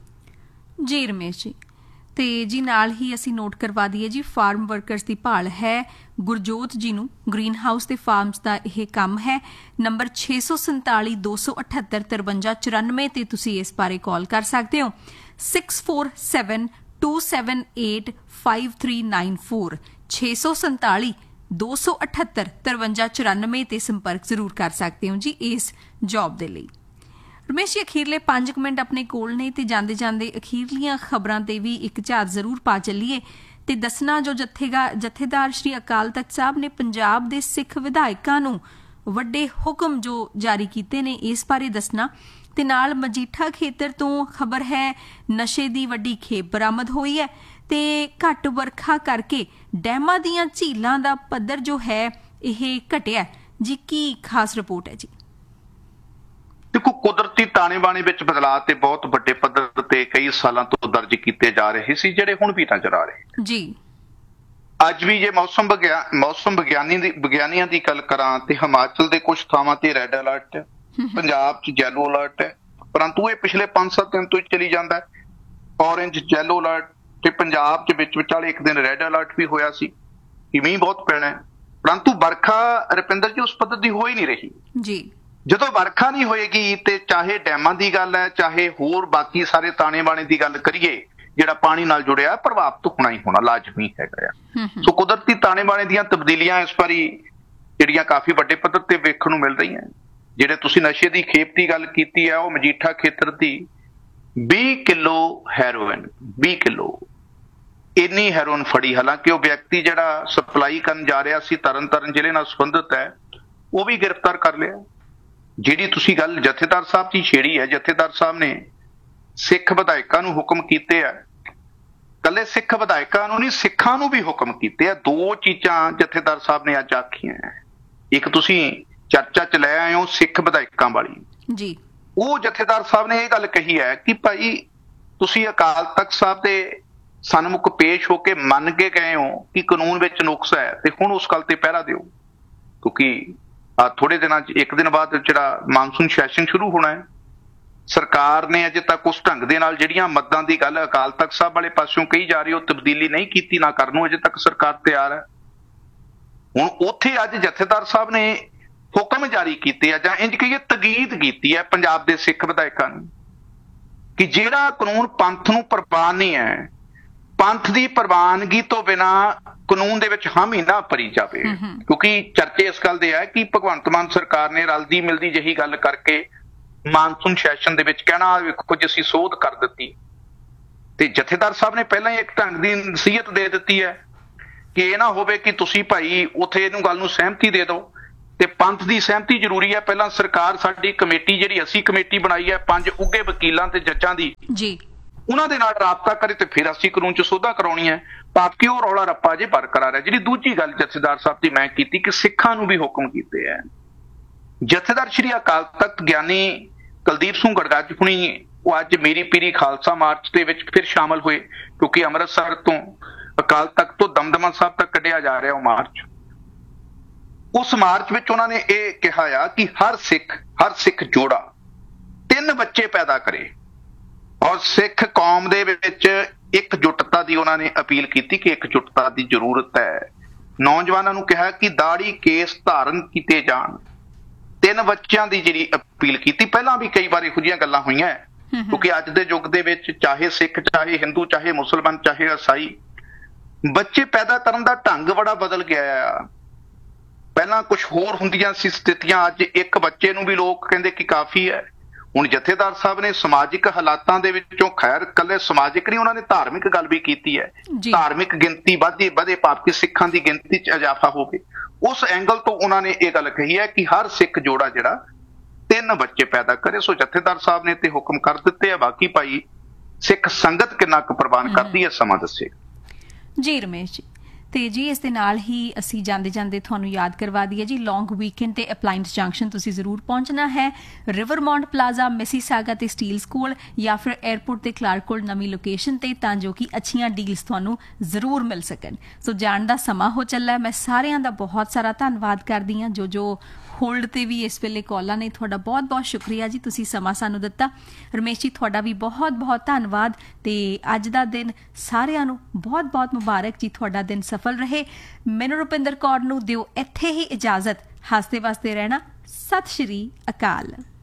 [SPEAKER 1] ਜੀ ਰਮੇਸ਼ ਜੀ। ਤੇ ਜੀ ਨਾਲ ਹੀ ਅਸੀਂ ਨੋਟ ਕਰਵਾ ਦਈਏ ਜੀ, ਫਾਰਮ ਵਰਕਰਸ ਦੀ ਭਾਲ ਹੈ ਗੁਰਜੋਤ ਜੀ ਨੂੰ, ਗ੍ਰੀਨ ਹਾਊਸ ਤੇ ਫਾਰਮਸ ਦਾ ਇਹ ਕੰਮ ਹੈ। ਨੰਬਰ 647 278 5394 ਤੇ ਤੁਸੀਂ ਇਸ ਬਾਰੇ ਕਾਲ ਕਰ ਸਕਦੇ ਹੋ। 647 278 5394 647 278 5394 ਤੇ ਸੰਪਰਕ ਜ਼ਰੂਰ ਕਰ ਸਕਦੇ ਹੋ ਜੀ ਇਸ ਜੌਬ ਦੇ ਲਈ। ਰਮੇਸ਼ ਜੀ ਅਖੀਰਲੇ 5 ਮਿੰਟ ਆਪਣੇ ਕੋਲ ਨੇ ਤੇ ਜਾਂਦੇ ਜਾਂਦੇ ਅਖੀਰਲੀਆਂ ਖਬਰਾਂ ਤੇ ਵੀ ਇੱਕ ਝਾਤ ਜ਼ਰੂਰ ਪਾ ਚੱਲੀਏ ਤੇ ਦੱਸਣਾ ਜੋ ਜਥੇਦਾਰ ਸ਼੍ਰੀ ਅਕਾਲ ਤਖਤ ਸਾਹਿਬ ਨੇ ਪੰਜਾਬ ਦੇ ਸਿੱਖ ਵਿਧਾਇਕਾਂ ਨੂੰ ਵੱਡੇ ਹੁਕਮ ਜੋ ਜਾਰੀ ਕੀਤੇ ਨੇ ਇਸ ਬਾਰੇ ਦੱਸਣਾ, ਤੇ ਨਾਲ ਮਜੀਠਾ ਖੇਤਰ ਤੋਂ ਖਬਰ ਹੈ ਨਸ਼ੇ ਦੀ ਵੱਡੀ ਖੇਪ ਬਰਾਮਦ ਹੋਈ ਹੈ ਤੇ ਘੱਟ ਵਰਖਾ ਕਰਕੇ ਡੈਮਾਂ ਦੀਆਂ ਝੀਲਾਂ ਦਾ ਪੱਧਰ ਜੋ ਹੈ ਇਹ ਘਟਿਆ ਜੀ। ਕੀ ਖਾਸ ਰਿਪੋਰਟ ਹੈ ਜੀ?
[SPEAKER 3] ਦੇਖੋ ਕੁਦਰਤੀ ਤਾਣੇ ਬਾਣੇ ਵਿੱਚ ਬਦਲਾਅ ਤੇ ਬਹੁਤ ਵੱਡੇ ਪੱਧਰ ਤੇ ਕਈ ਸਾਲਾਂ ਤੋਂ ਦਰਜ ਕੀਤੇ ਜਾ ਰਹੇ ਸੀ, ਜਿਹੜੇ ਹੁਣ ਵੀ ਨਜ਼ਰ ਆ ਰਹੇ ਜੀ। ਅੱਜ ਵੀ ਜੇ ਮੌਸਮ ਵਿਗਿਆਨੀਆਂ ਦੀ ਗੱਲ ਕਰਾਂ ਤੇ ਹਿਮਾਚਲ ਦੇ ਕੁਝ ਥਾਵਾਂ ਤੇ ਰੈੱਡ ਅਲਰਟ ਹੈ, ਪੰਜਾਬ 'ਚ ਯੈਲੋ ਅਲਰਟ ਹੈ, ਪਰੰਤੂ ਇਹ ਪਿਛਲੇ 5-7 ਦਿਨ ਤੋਂ ਹੀ ਚਲੀ ਜਾਂਦਾ ਹੈ। ਔਰੇਂਜ, ਯੈਲੋ ਅਲਰਟ, ਤੇ ਪੰਜਾਬ 'ਚ ਵਿੱਚ ਵਿਚਾਲੇ ਇੱਕ ਦਿਨ ਰੈੱਡ ਅਲਰਟ ਵੀ ਹੋਇਆ ਸੀ ਕਿ ਮੀਂਹ ਬਹੁਤ ਪੈਣਾ ਹੈ, ਪਰੰਤੂ ਵਰਖਾ ਰੁਪਿੰਦਰ ਜੀ ਉਸ ਪੱਧਰ ਦੀ ਹੋ ਹੀ ਨਹੀਂ ਰਹੀ ਜੀ। ਜਦੋਂ ਵਰਖਾ ਨਹੀਂ ਹੋਏਗੀ ਤੇ ਚਾਹੇ ਡੈਮਾਂ ਦੀ ਗੱਲ ਹੈ, ਚਾਹੇ ਹੋਰ ਬਾਕੀ ਸਾਰੇ ਤਾਣੇ ਬਾਣੇ ਦੀ ਗੱਲ ਕਰੀਏ, ਜਿਹੜਾ ਪਾਣੀ ਨਾਲ ਜੁੜਿਆ ਪ੍ਰਭਾਵਿਤ ਹੋਣਾ ਹੀ ਹੋਣਾ ਲਾਜ਼ਮੀ ਹੈਗਾ ਆ। ਸੋ ਕੁਦਰਤੀ ਤਾਣੇ ਬਾਣੇ ਦੀਆਂ ਤਬਦੀਲੀਆਂ ਇਸ ਵਾਰੀ ਜਿਹੜੀਆਂ ਕਾਫੀ ਵੱਡੇ ਪੱਧਰ ਤੇ ਵੇਖਣ ਨੂੰ ਮਿਲ ਰਹੀਆਂ। ਜਿਹੜੇ ਤੁਸੀਂ ਨਸ਼ੇ ਦੀ ਖੇਪ ਦੀ ਗੱਲ ਕੀਤੀ ਹੈ, ਉਹ ਮਜੀਠਾ ਖੇਤਰ ਦੀ 20 ਕਿਲੋ ਹੈਰੋਇਨ, 20 ਕਿਲੋ ਇੰਨੀ ਹੈਰੋਇਨ ਫੜੀ। ਹਾਲਾਂਕਿ ਉਹ ਵਿਅਕਤੀ ਜਿਹੜਾ ਸਪਲਾਈ ਕਰਨ ਜਾ ਰਿਹਾ ਸੀ ਤਰਨਤਾਰਨ ਜ਼ਿਲ੍ਹੇ ਨਾਲ ਸੰਬੰਧਿਤ ਹੈ, ਉਹ ਵੀ ਗ੍ਰਿਫਤਾਰ ਕਰ ਲਿਆ। ਜਿਹੜੀ ਤੁਸੀਂ ਗੱਲ ਜਥੇਦਾਰ ਸਾਹਿਬ ਦੀ ਛੇੜੀ ਹੈ, ਜਥੇਦਾਰ ਸਾਹਿਬ ਨੇ ਸਿੱਖ ਵਿਧਾਇਕਾਂ ਨੂੰ ਹੁਕਮ ਕੀਤੇ ਆ, ਕੱਲੇ ਸਿੱਖ ਵਿਧਾਇਕਾਂ ਨੂੰ ਨਹੀਂ ਸਿੱਖਾਂ ਨੂੰ ਵੀ ਹੁਕਮ ਕੀਤੇ ਆ। 2 ਚੀਜ਼ਾਂ ਜਥੇਦਾਰ ਸਾਹਿਬ ਨੇ ਅੱਜ ਆਖੀਆਂ। ਇੱਕ ਤੁਸੀਂ ਚਰਚਾ 'ਚ ਲੈ ਆਏ ਹੋ ਸਿੱਖ ਵਿਧਾਇਕਾਂ ਵਾਲੀ ਜੀ, ਉਹ ਜਥੇਦਾਰ ਸਾਹਿਬ ਨੇ ਇਹ ਗੱਲ ਕਹੀ ਹੈ ਕਿ ਭਾਈ ਤੁਸੀਂ ਅਕਾਲ ਤਖਤ ਸਾਹਿਬ ਦੇ ਸਨਮੁਖ ਪੇਸ਼ ਹੋ ਕੇ ਮੰਨ ਕੇ ਗਏ ਹੋ ਕਿ ਕਾਨੂੰਨ ਵਿੱਚ ਨੁਕਸ ਹੈ, ਤੇ ਹੁਣ ਉਸ ਗੱਲ ਤੇ ਪਹਿਰਾ ਦਿਓ, ਕਿਉਂਕਿ ਥੋੜੇ ਦਿਨਾਂ 'ਚ ਇੱਕ ਦਿਨ ਬਾਅਦ ਜਿਹੜਾ ਮਾਨਸੂਨ ਸੈਸ਼ਨ ਸ਼ੁਰੂ ਹੋਣਾ ਹੈ। ਸਰਕਾਰ ਨੇ ਅਜੇ ਤੱਕ ਉਸ ਢੰਗ ਦੇ ਨਾਲ ਜਿਹੜੀਆਂ ਮੱਦਾਂ ਦੀ ਗੱਲ ਅਕਾਲ ਤਖਤ ਸਾਹਿਬ ਵਾਲੇ ਪਾਸਿਓਂ ਕਹੀ ਜਾ ਰਹੀ, ਉਹ ਤਬਦੀਲੀ ਨਹੀਂ ਕੀਤੀ, ਨਾ ਕਰਨ ਨੂੰ ਅਜੇ ਤੱਕ ਸਰਕਾਰ ਤਿਆਰ ਹੈ। ਹੁਣ ਉੱਥੇ ਅੱਜ ਜਥੇਦਾਰ ਸਾਹਿਬ ਨੇ ਹੁਕਮ ਜਾਰੀ ਕੀਤੇ ਆ, ਜਾਂ ਇੰਜ ਕਹੀਏ ਤਗੀਦ ਕੀਤੀ ਹੈ ਪੰਜਾਬ ਦੇ ਸਿੱਖ ਵਿਧਾਇਕਾਂ ਨੂੰ ਕਿ ਜਿਹੜਾ ਕਾਨੂੰਨ ਪੰਥ ਨੂੰ ਪ੍ਰਵਾਨ ਨਹੀਂ ਹੈ, ਪੰਥ ਦੀ ਪ੍ਰਵਾਨਗੀ ਤੋਂ ਬਿਨਾ ਕਾਨੂੰਨ ਦੇ ਵਿੱਚ ਹਾਮੀ ਨਾ ਭਰੀ ਜਾਵੇ। ਕਿਉਂਕਿ ਚਰਚੇ ਇਸ ਗੱਲ ਦੇ ਹੈ ਕਿ ਭਗਵੰਤ ਮਾਨ ਸਰਕਾਰ ਨੇ ਰਲਦੀ ਮਿਲਦੀ ਜਿਹੀ ਗੱਲ ਕਰਕੇ ਮਾਨਸੂਨ ਸੈਸ਼ਨ ਦੇ ਵਿੱਚ ਕਹਿਣਾ ਵੇਖੋ ਜੀ ਅਸੀਂ ਸੋਧ ਕਰ ਦਿੱਤੀ, ਤੇ ਜਥੇਦਾਰ ਸਾਹਿਬ ਨੇ ਪਹਿਲਾਂ ਹੀ ਇੱਕ ਢੰਗ ਦੀ ਨਸੀਹਤ ਦੇ ਦਿੱਤੀ ਹੈ ਕਿ ਇਹ ਨਾ ਹੋਵੇ ਕਿ ਤੁਸੀਂ ਭਾਈ ਉੱਥੇ ਇਹਨੂੰ ਗੱਲ ਨੂੰ ਸਹਿਮਤੀ ਦੇ ਦਿਓ ਤੇ ਪੰਥ ਦੀ ਸਹਿਮਤੀ ਜ਼ਰੂਰੀ ਹੈ। ਪਹਿਲਾਂ ਸਰਕਾਰ ਸਾਡੀ ਕਮੇਟੀ ਜਿਹੜੀ ਅਸੀਂ ਕਮੇਟੀ ਬਣਾਈ ਹੈ 5 ਉੱਘੇ ਵਕੀਲਾਂ ਤੇ ਜੱਜਾਂ ਦੀ
[SPEAKER 1] ਜੀ, ਉਹਨਾਂ
[SPEAKER 3] ਦੇ ਨਾਲ ਰਾਬਤਾ ਕਰੇ ਤੇ ਫਿਰ ਅਸੀਂ ਕਾਨੂੰਨ 'ਚ ਸੋਧਾ ਕਰਾਉਣੀ ਹੈ। ਬਾਕੀ ਉਹ ਰੌਲਾ ਰੱਪਾ ਜੇ ਬਰਕਰਾਰ ਹੈ। ਜਿਹੜੀ ਦੂਜੀ ਗੱਲ ਜਥੇਦਾਰ ਸਾਹਿਬ ਦੀ ਮੈਂ ਕੀਤੀ ਕਿ ਸਿੱਖਾਂ ਨੂੰ ਵੀ ਹੁਕਮ ਕੀਤੇ ਹੈ। ਜਥੇਦਾਰ ਸ਼੍ਰੀ ਅਕਾਲ ਤਖਤ ਗਿਆਨੀ ਕੁਲਦੀਪ ਸਿੰਘ ਗੜਗੱਜ ਹੁਣੀ ਉਹ ਅੱਜ ਮੇਰੀ ਪੀਰੀ ਖਾਲਸਾ ਮਾਰਚ ਦੇ ਵਿੱਚ ਫਿਰ ਸ਼ਾਮਲ ਹੋਏ, ਕਿਉਂਕਿ ਅੰਮ੍ਰਿਤਸਰ ਤੋਂ ਅਕਾਲ ਤਖਤ ਤੋਂ ਦਮਦਮਾ ਸਾਹਿਬ ਤੱਕ ਕੱਢਿਆ ਜਾ ਰਿਹਾ ਉਹ ਮਾਰਚ। ਉਸ ਮਾਰਚ ਵਿੱਚ ਉਹਨਾਂ ਨੇ ਇਹ ਕਿਹਾ ਆ ਕਿ ਹਰ ਸਿੱਖ ਜੋੜਾ 3 ਬੱਚੇ ਪੈਦਾ ਕਰੇ ਔਰ ਸਿੱਖ ਕੌਮ ਦੇ ਵਿੱਚ ਇਕਜੁੱਟਤਾ ਦੀ ਉਹਨਾਂ ਨੇ ਅਪੀਲ ਕੀਤੀ ਕਿ ਇਕਜੁੱਟਤਾ ਦੀ ਜ਼ਰੂਰਤ ਹੈ। ਨੌਜਵਾਨਾਂ ਨੂੰ ਕਿਹਾ ਕਿ ਦਾੜੀ ਕੇਸ ਧਾਰਨ ਕੀਤੇ ਜਾਣ। 3 ਬੱਚਿਆਂ ਦੀ ਜਿਹੜੀ ਅਪੀਲ ਕੀਤੀ। ਪਹਿਲਾਂ ਵੀ ਕਈ ਵਾਰ ਇਹੋ ਜਿਹੀਆਂ ਗੱਲਾਂ ਹੋਈਆਂ ਕਿਉਂਕਿ ਅੱਜ ਦੇ ਯੁੱਗ ਦੇ ਵਿੱਚ ਚਾਹੇ ਸਿੱਖ, ਚਾਹੇ ਹਿੰਦੂ, ਚਾਹੇ ਮੁਸਲਮਾਨ, ਚਾਹੇ ਈਸਾਈ, ਬੱਚੇ ਪੈਦਾ ਕਰਨ ਦਾ ਢੰਗ ਬੜਾ ਬਦਲ ਗਿਆ ਆ। ਪਹਿਲਾਂ ਕੁਝ ਹੋਰ ਹੁੰਦੀਆਂ ਸੀ ਸਥਿਤੀਆਂ, ਅੱਜ 1 ਬੱਚੇ ਨੂੰ ਵੀ ਲੋਕ ਕਹਿੰਦੇ ਕਿ ਕਾਫੀ ਹੈ। ਹੁਣ ਜਥੇਦਾਰ ਸਾਹਿਬ ਨੇ ਸਮਾਜਿਕ ਹਾਲਾਤਾਂ ਦੇ ਵਿੱਚੋਂ, ਖੈਰ ਇਕੱਲੇ ਸਮਾਜਿਕ ਨਹੀਂ, ਉਹਨਾਂ ਨੇ ਧਾਰਮਿਕ ਗੱਲ ਵੀ ਕੀਤੀ ਹੈ। ਧਾਰਮਿਕ ਗਿਣਤੀ ਵਧੇ ਭਾਵ ਕਿ ਸਿੱਖਾਂ ਦੀ ਗਿਣਤੀ 'ਚ ਇਜ਼ਾਫਾ ਹੋਵੇ। ਉਸ ਐਂਗਲ ਤੋਂ ਉਹਨਾਂ ਨੇ ਇਹ ਗੱਲ ਕਹੀ ਹੈ ਕਿ ਹਰ ਸਿੱਖ ਜੋੜਾ ਜਿਹੜਾ 3 ਬੱਚੇ ਪੈਦਾ ਕਰੇ। ਸੋ ਜਥੇਦਾਰ ਸਾਹਿਬ ਨੇ ਤੇ ਹੁਕਮ ਕਰ ਦਿੱਤੇ ਆ। ਬਾਕੀ ਭਾਈ ਸਿੱਖ ਸੰਗਤ ਕਿੰਨਾ ਕੁ ਪ੍ਰਵਾਨ ਕਰਦੀ ਹੈ ਸਮਾਂ ਦੱਸੇਗਾ।
[SPEAKER 1] ਜੀ ਰਮੇਸ਼ ਜੀ, ਤੇ ਜੀ ਇਸ ਦੇ ਨਾਲ ਹੀ ਅਸੀਂ ਜਾਂਦੇ ਜਾਂਦੇ ਤੁਹਾਨੂੰ ਯਾਦ ਕਰਵਾ ਦਈਏ ਜੀ, ਲੌਂਗ ਵੀਕਐਂਡ ਤੇ ਅਪਲਾਇੰਸ ਜੰਕਸ਼ਨ ਤੁਸੀਂ ਜ਼ਰੂਰ ਪਹੁੰਚਣਾ ਹੈ। ਰਿਵਰਮੌਂਟ ਪਲਾਜ਼ਾ, ਮਿਸੀਸਾਗਾ ਤੇ ਸਟੀਲ ਸਕੂਲ, ਜਾਂ ਫਿਰ 에ਅਰਪੋਰਟ ਤੇ ਕਲਾਰਕ ਕੋਲ ਨਵੀਂ ਲੋਕੇਸ਼ਨ ਤੇ, ਤਾਂ ਜੋ ਕਿ ਅੱਛੀਆਂ ਡੀਲਸ ਤੁਹਾਨੂੰ ਜ਼ਰੂਰ ਮਿਲ ਸਕਣ। ਸੋ ਜਾਣ ਦਾ ਸਮਾਂ ਹੋ ਚੱਲਾ। ਮੈਂ ਸਾਰਿਆਂ ਦਾ ਬਹੁਤ ਸਾਰਾ ਧੰਨਵਾਦ ਕਰਦੀ ਹਾਂ ਜੋ ਹੋਲਡ ਤੇ ਵੀ ਇਸ ਵੇਲੇ ਕਾਲਾਂ ਨੇ। ਤੁਹਾਡਾ ਬਹੁਤ ਬਹੁਤ ਸ਼ੁਕਰੀਆ ਜੀ, ਤੁਸੀਂ ਸਮਾਂ ਸਾਨੂੰ ਦਿੱਤਾ। ਰਮੇਸ਼ ਜੀ ਤੁਹਾਡਾ ਵੀ ਬਹੁਤ ਬਹੁਤ ਧੰਨਵਾਦ। ਤੇ ਅੱਜ ਦਾ ਦਿਨ ਸਾਰਿਆਂ ਨੂੰ ਬਹੁਤ ਬਹੁਤ ਮੁਬਾਰਕ ਜੀ। ਤੁਹਾਡਾ ਦਿਨ ਸਫਲ ਰਹੇ। ਮੈਨੂੰ ਰੁਪਿੰਦਰ ਕੌਰ ਨੂੰ ਦਿਓ ਇੱਥੇ ਹੀ ਇਜਾਜ਼ਤ। ਹੱਸਦੇ ਵਸਦੇ ਰਹਿਣਾ। ਸਤਿ ਸ਼੍ਰੀ ਅਕਾਲ।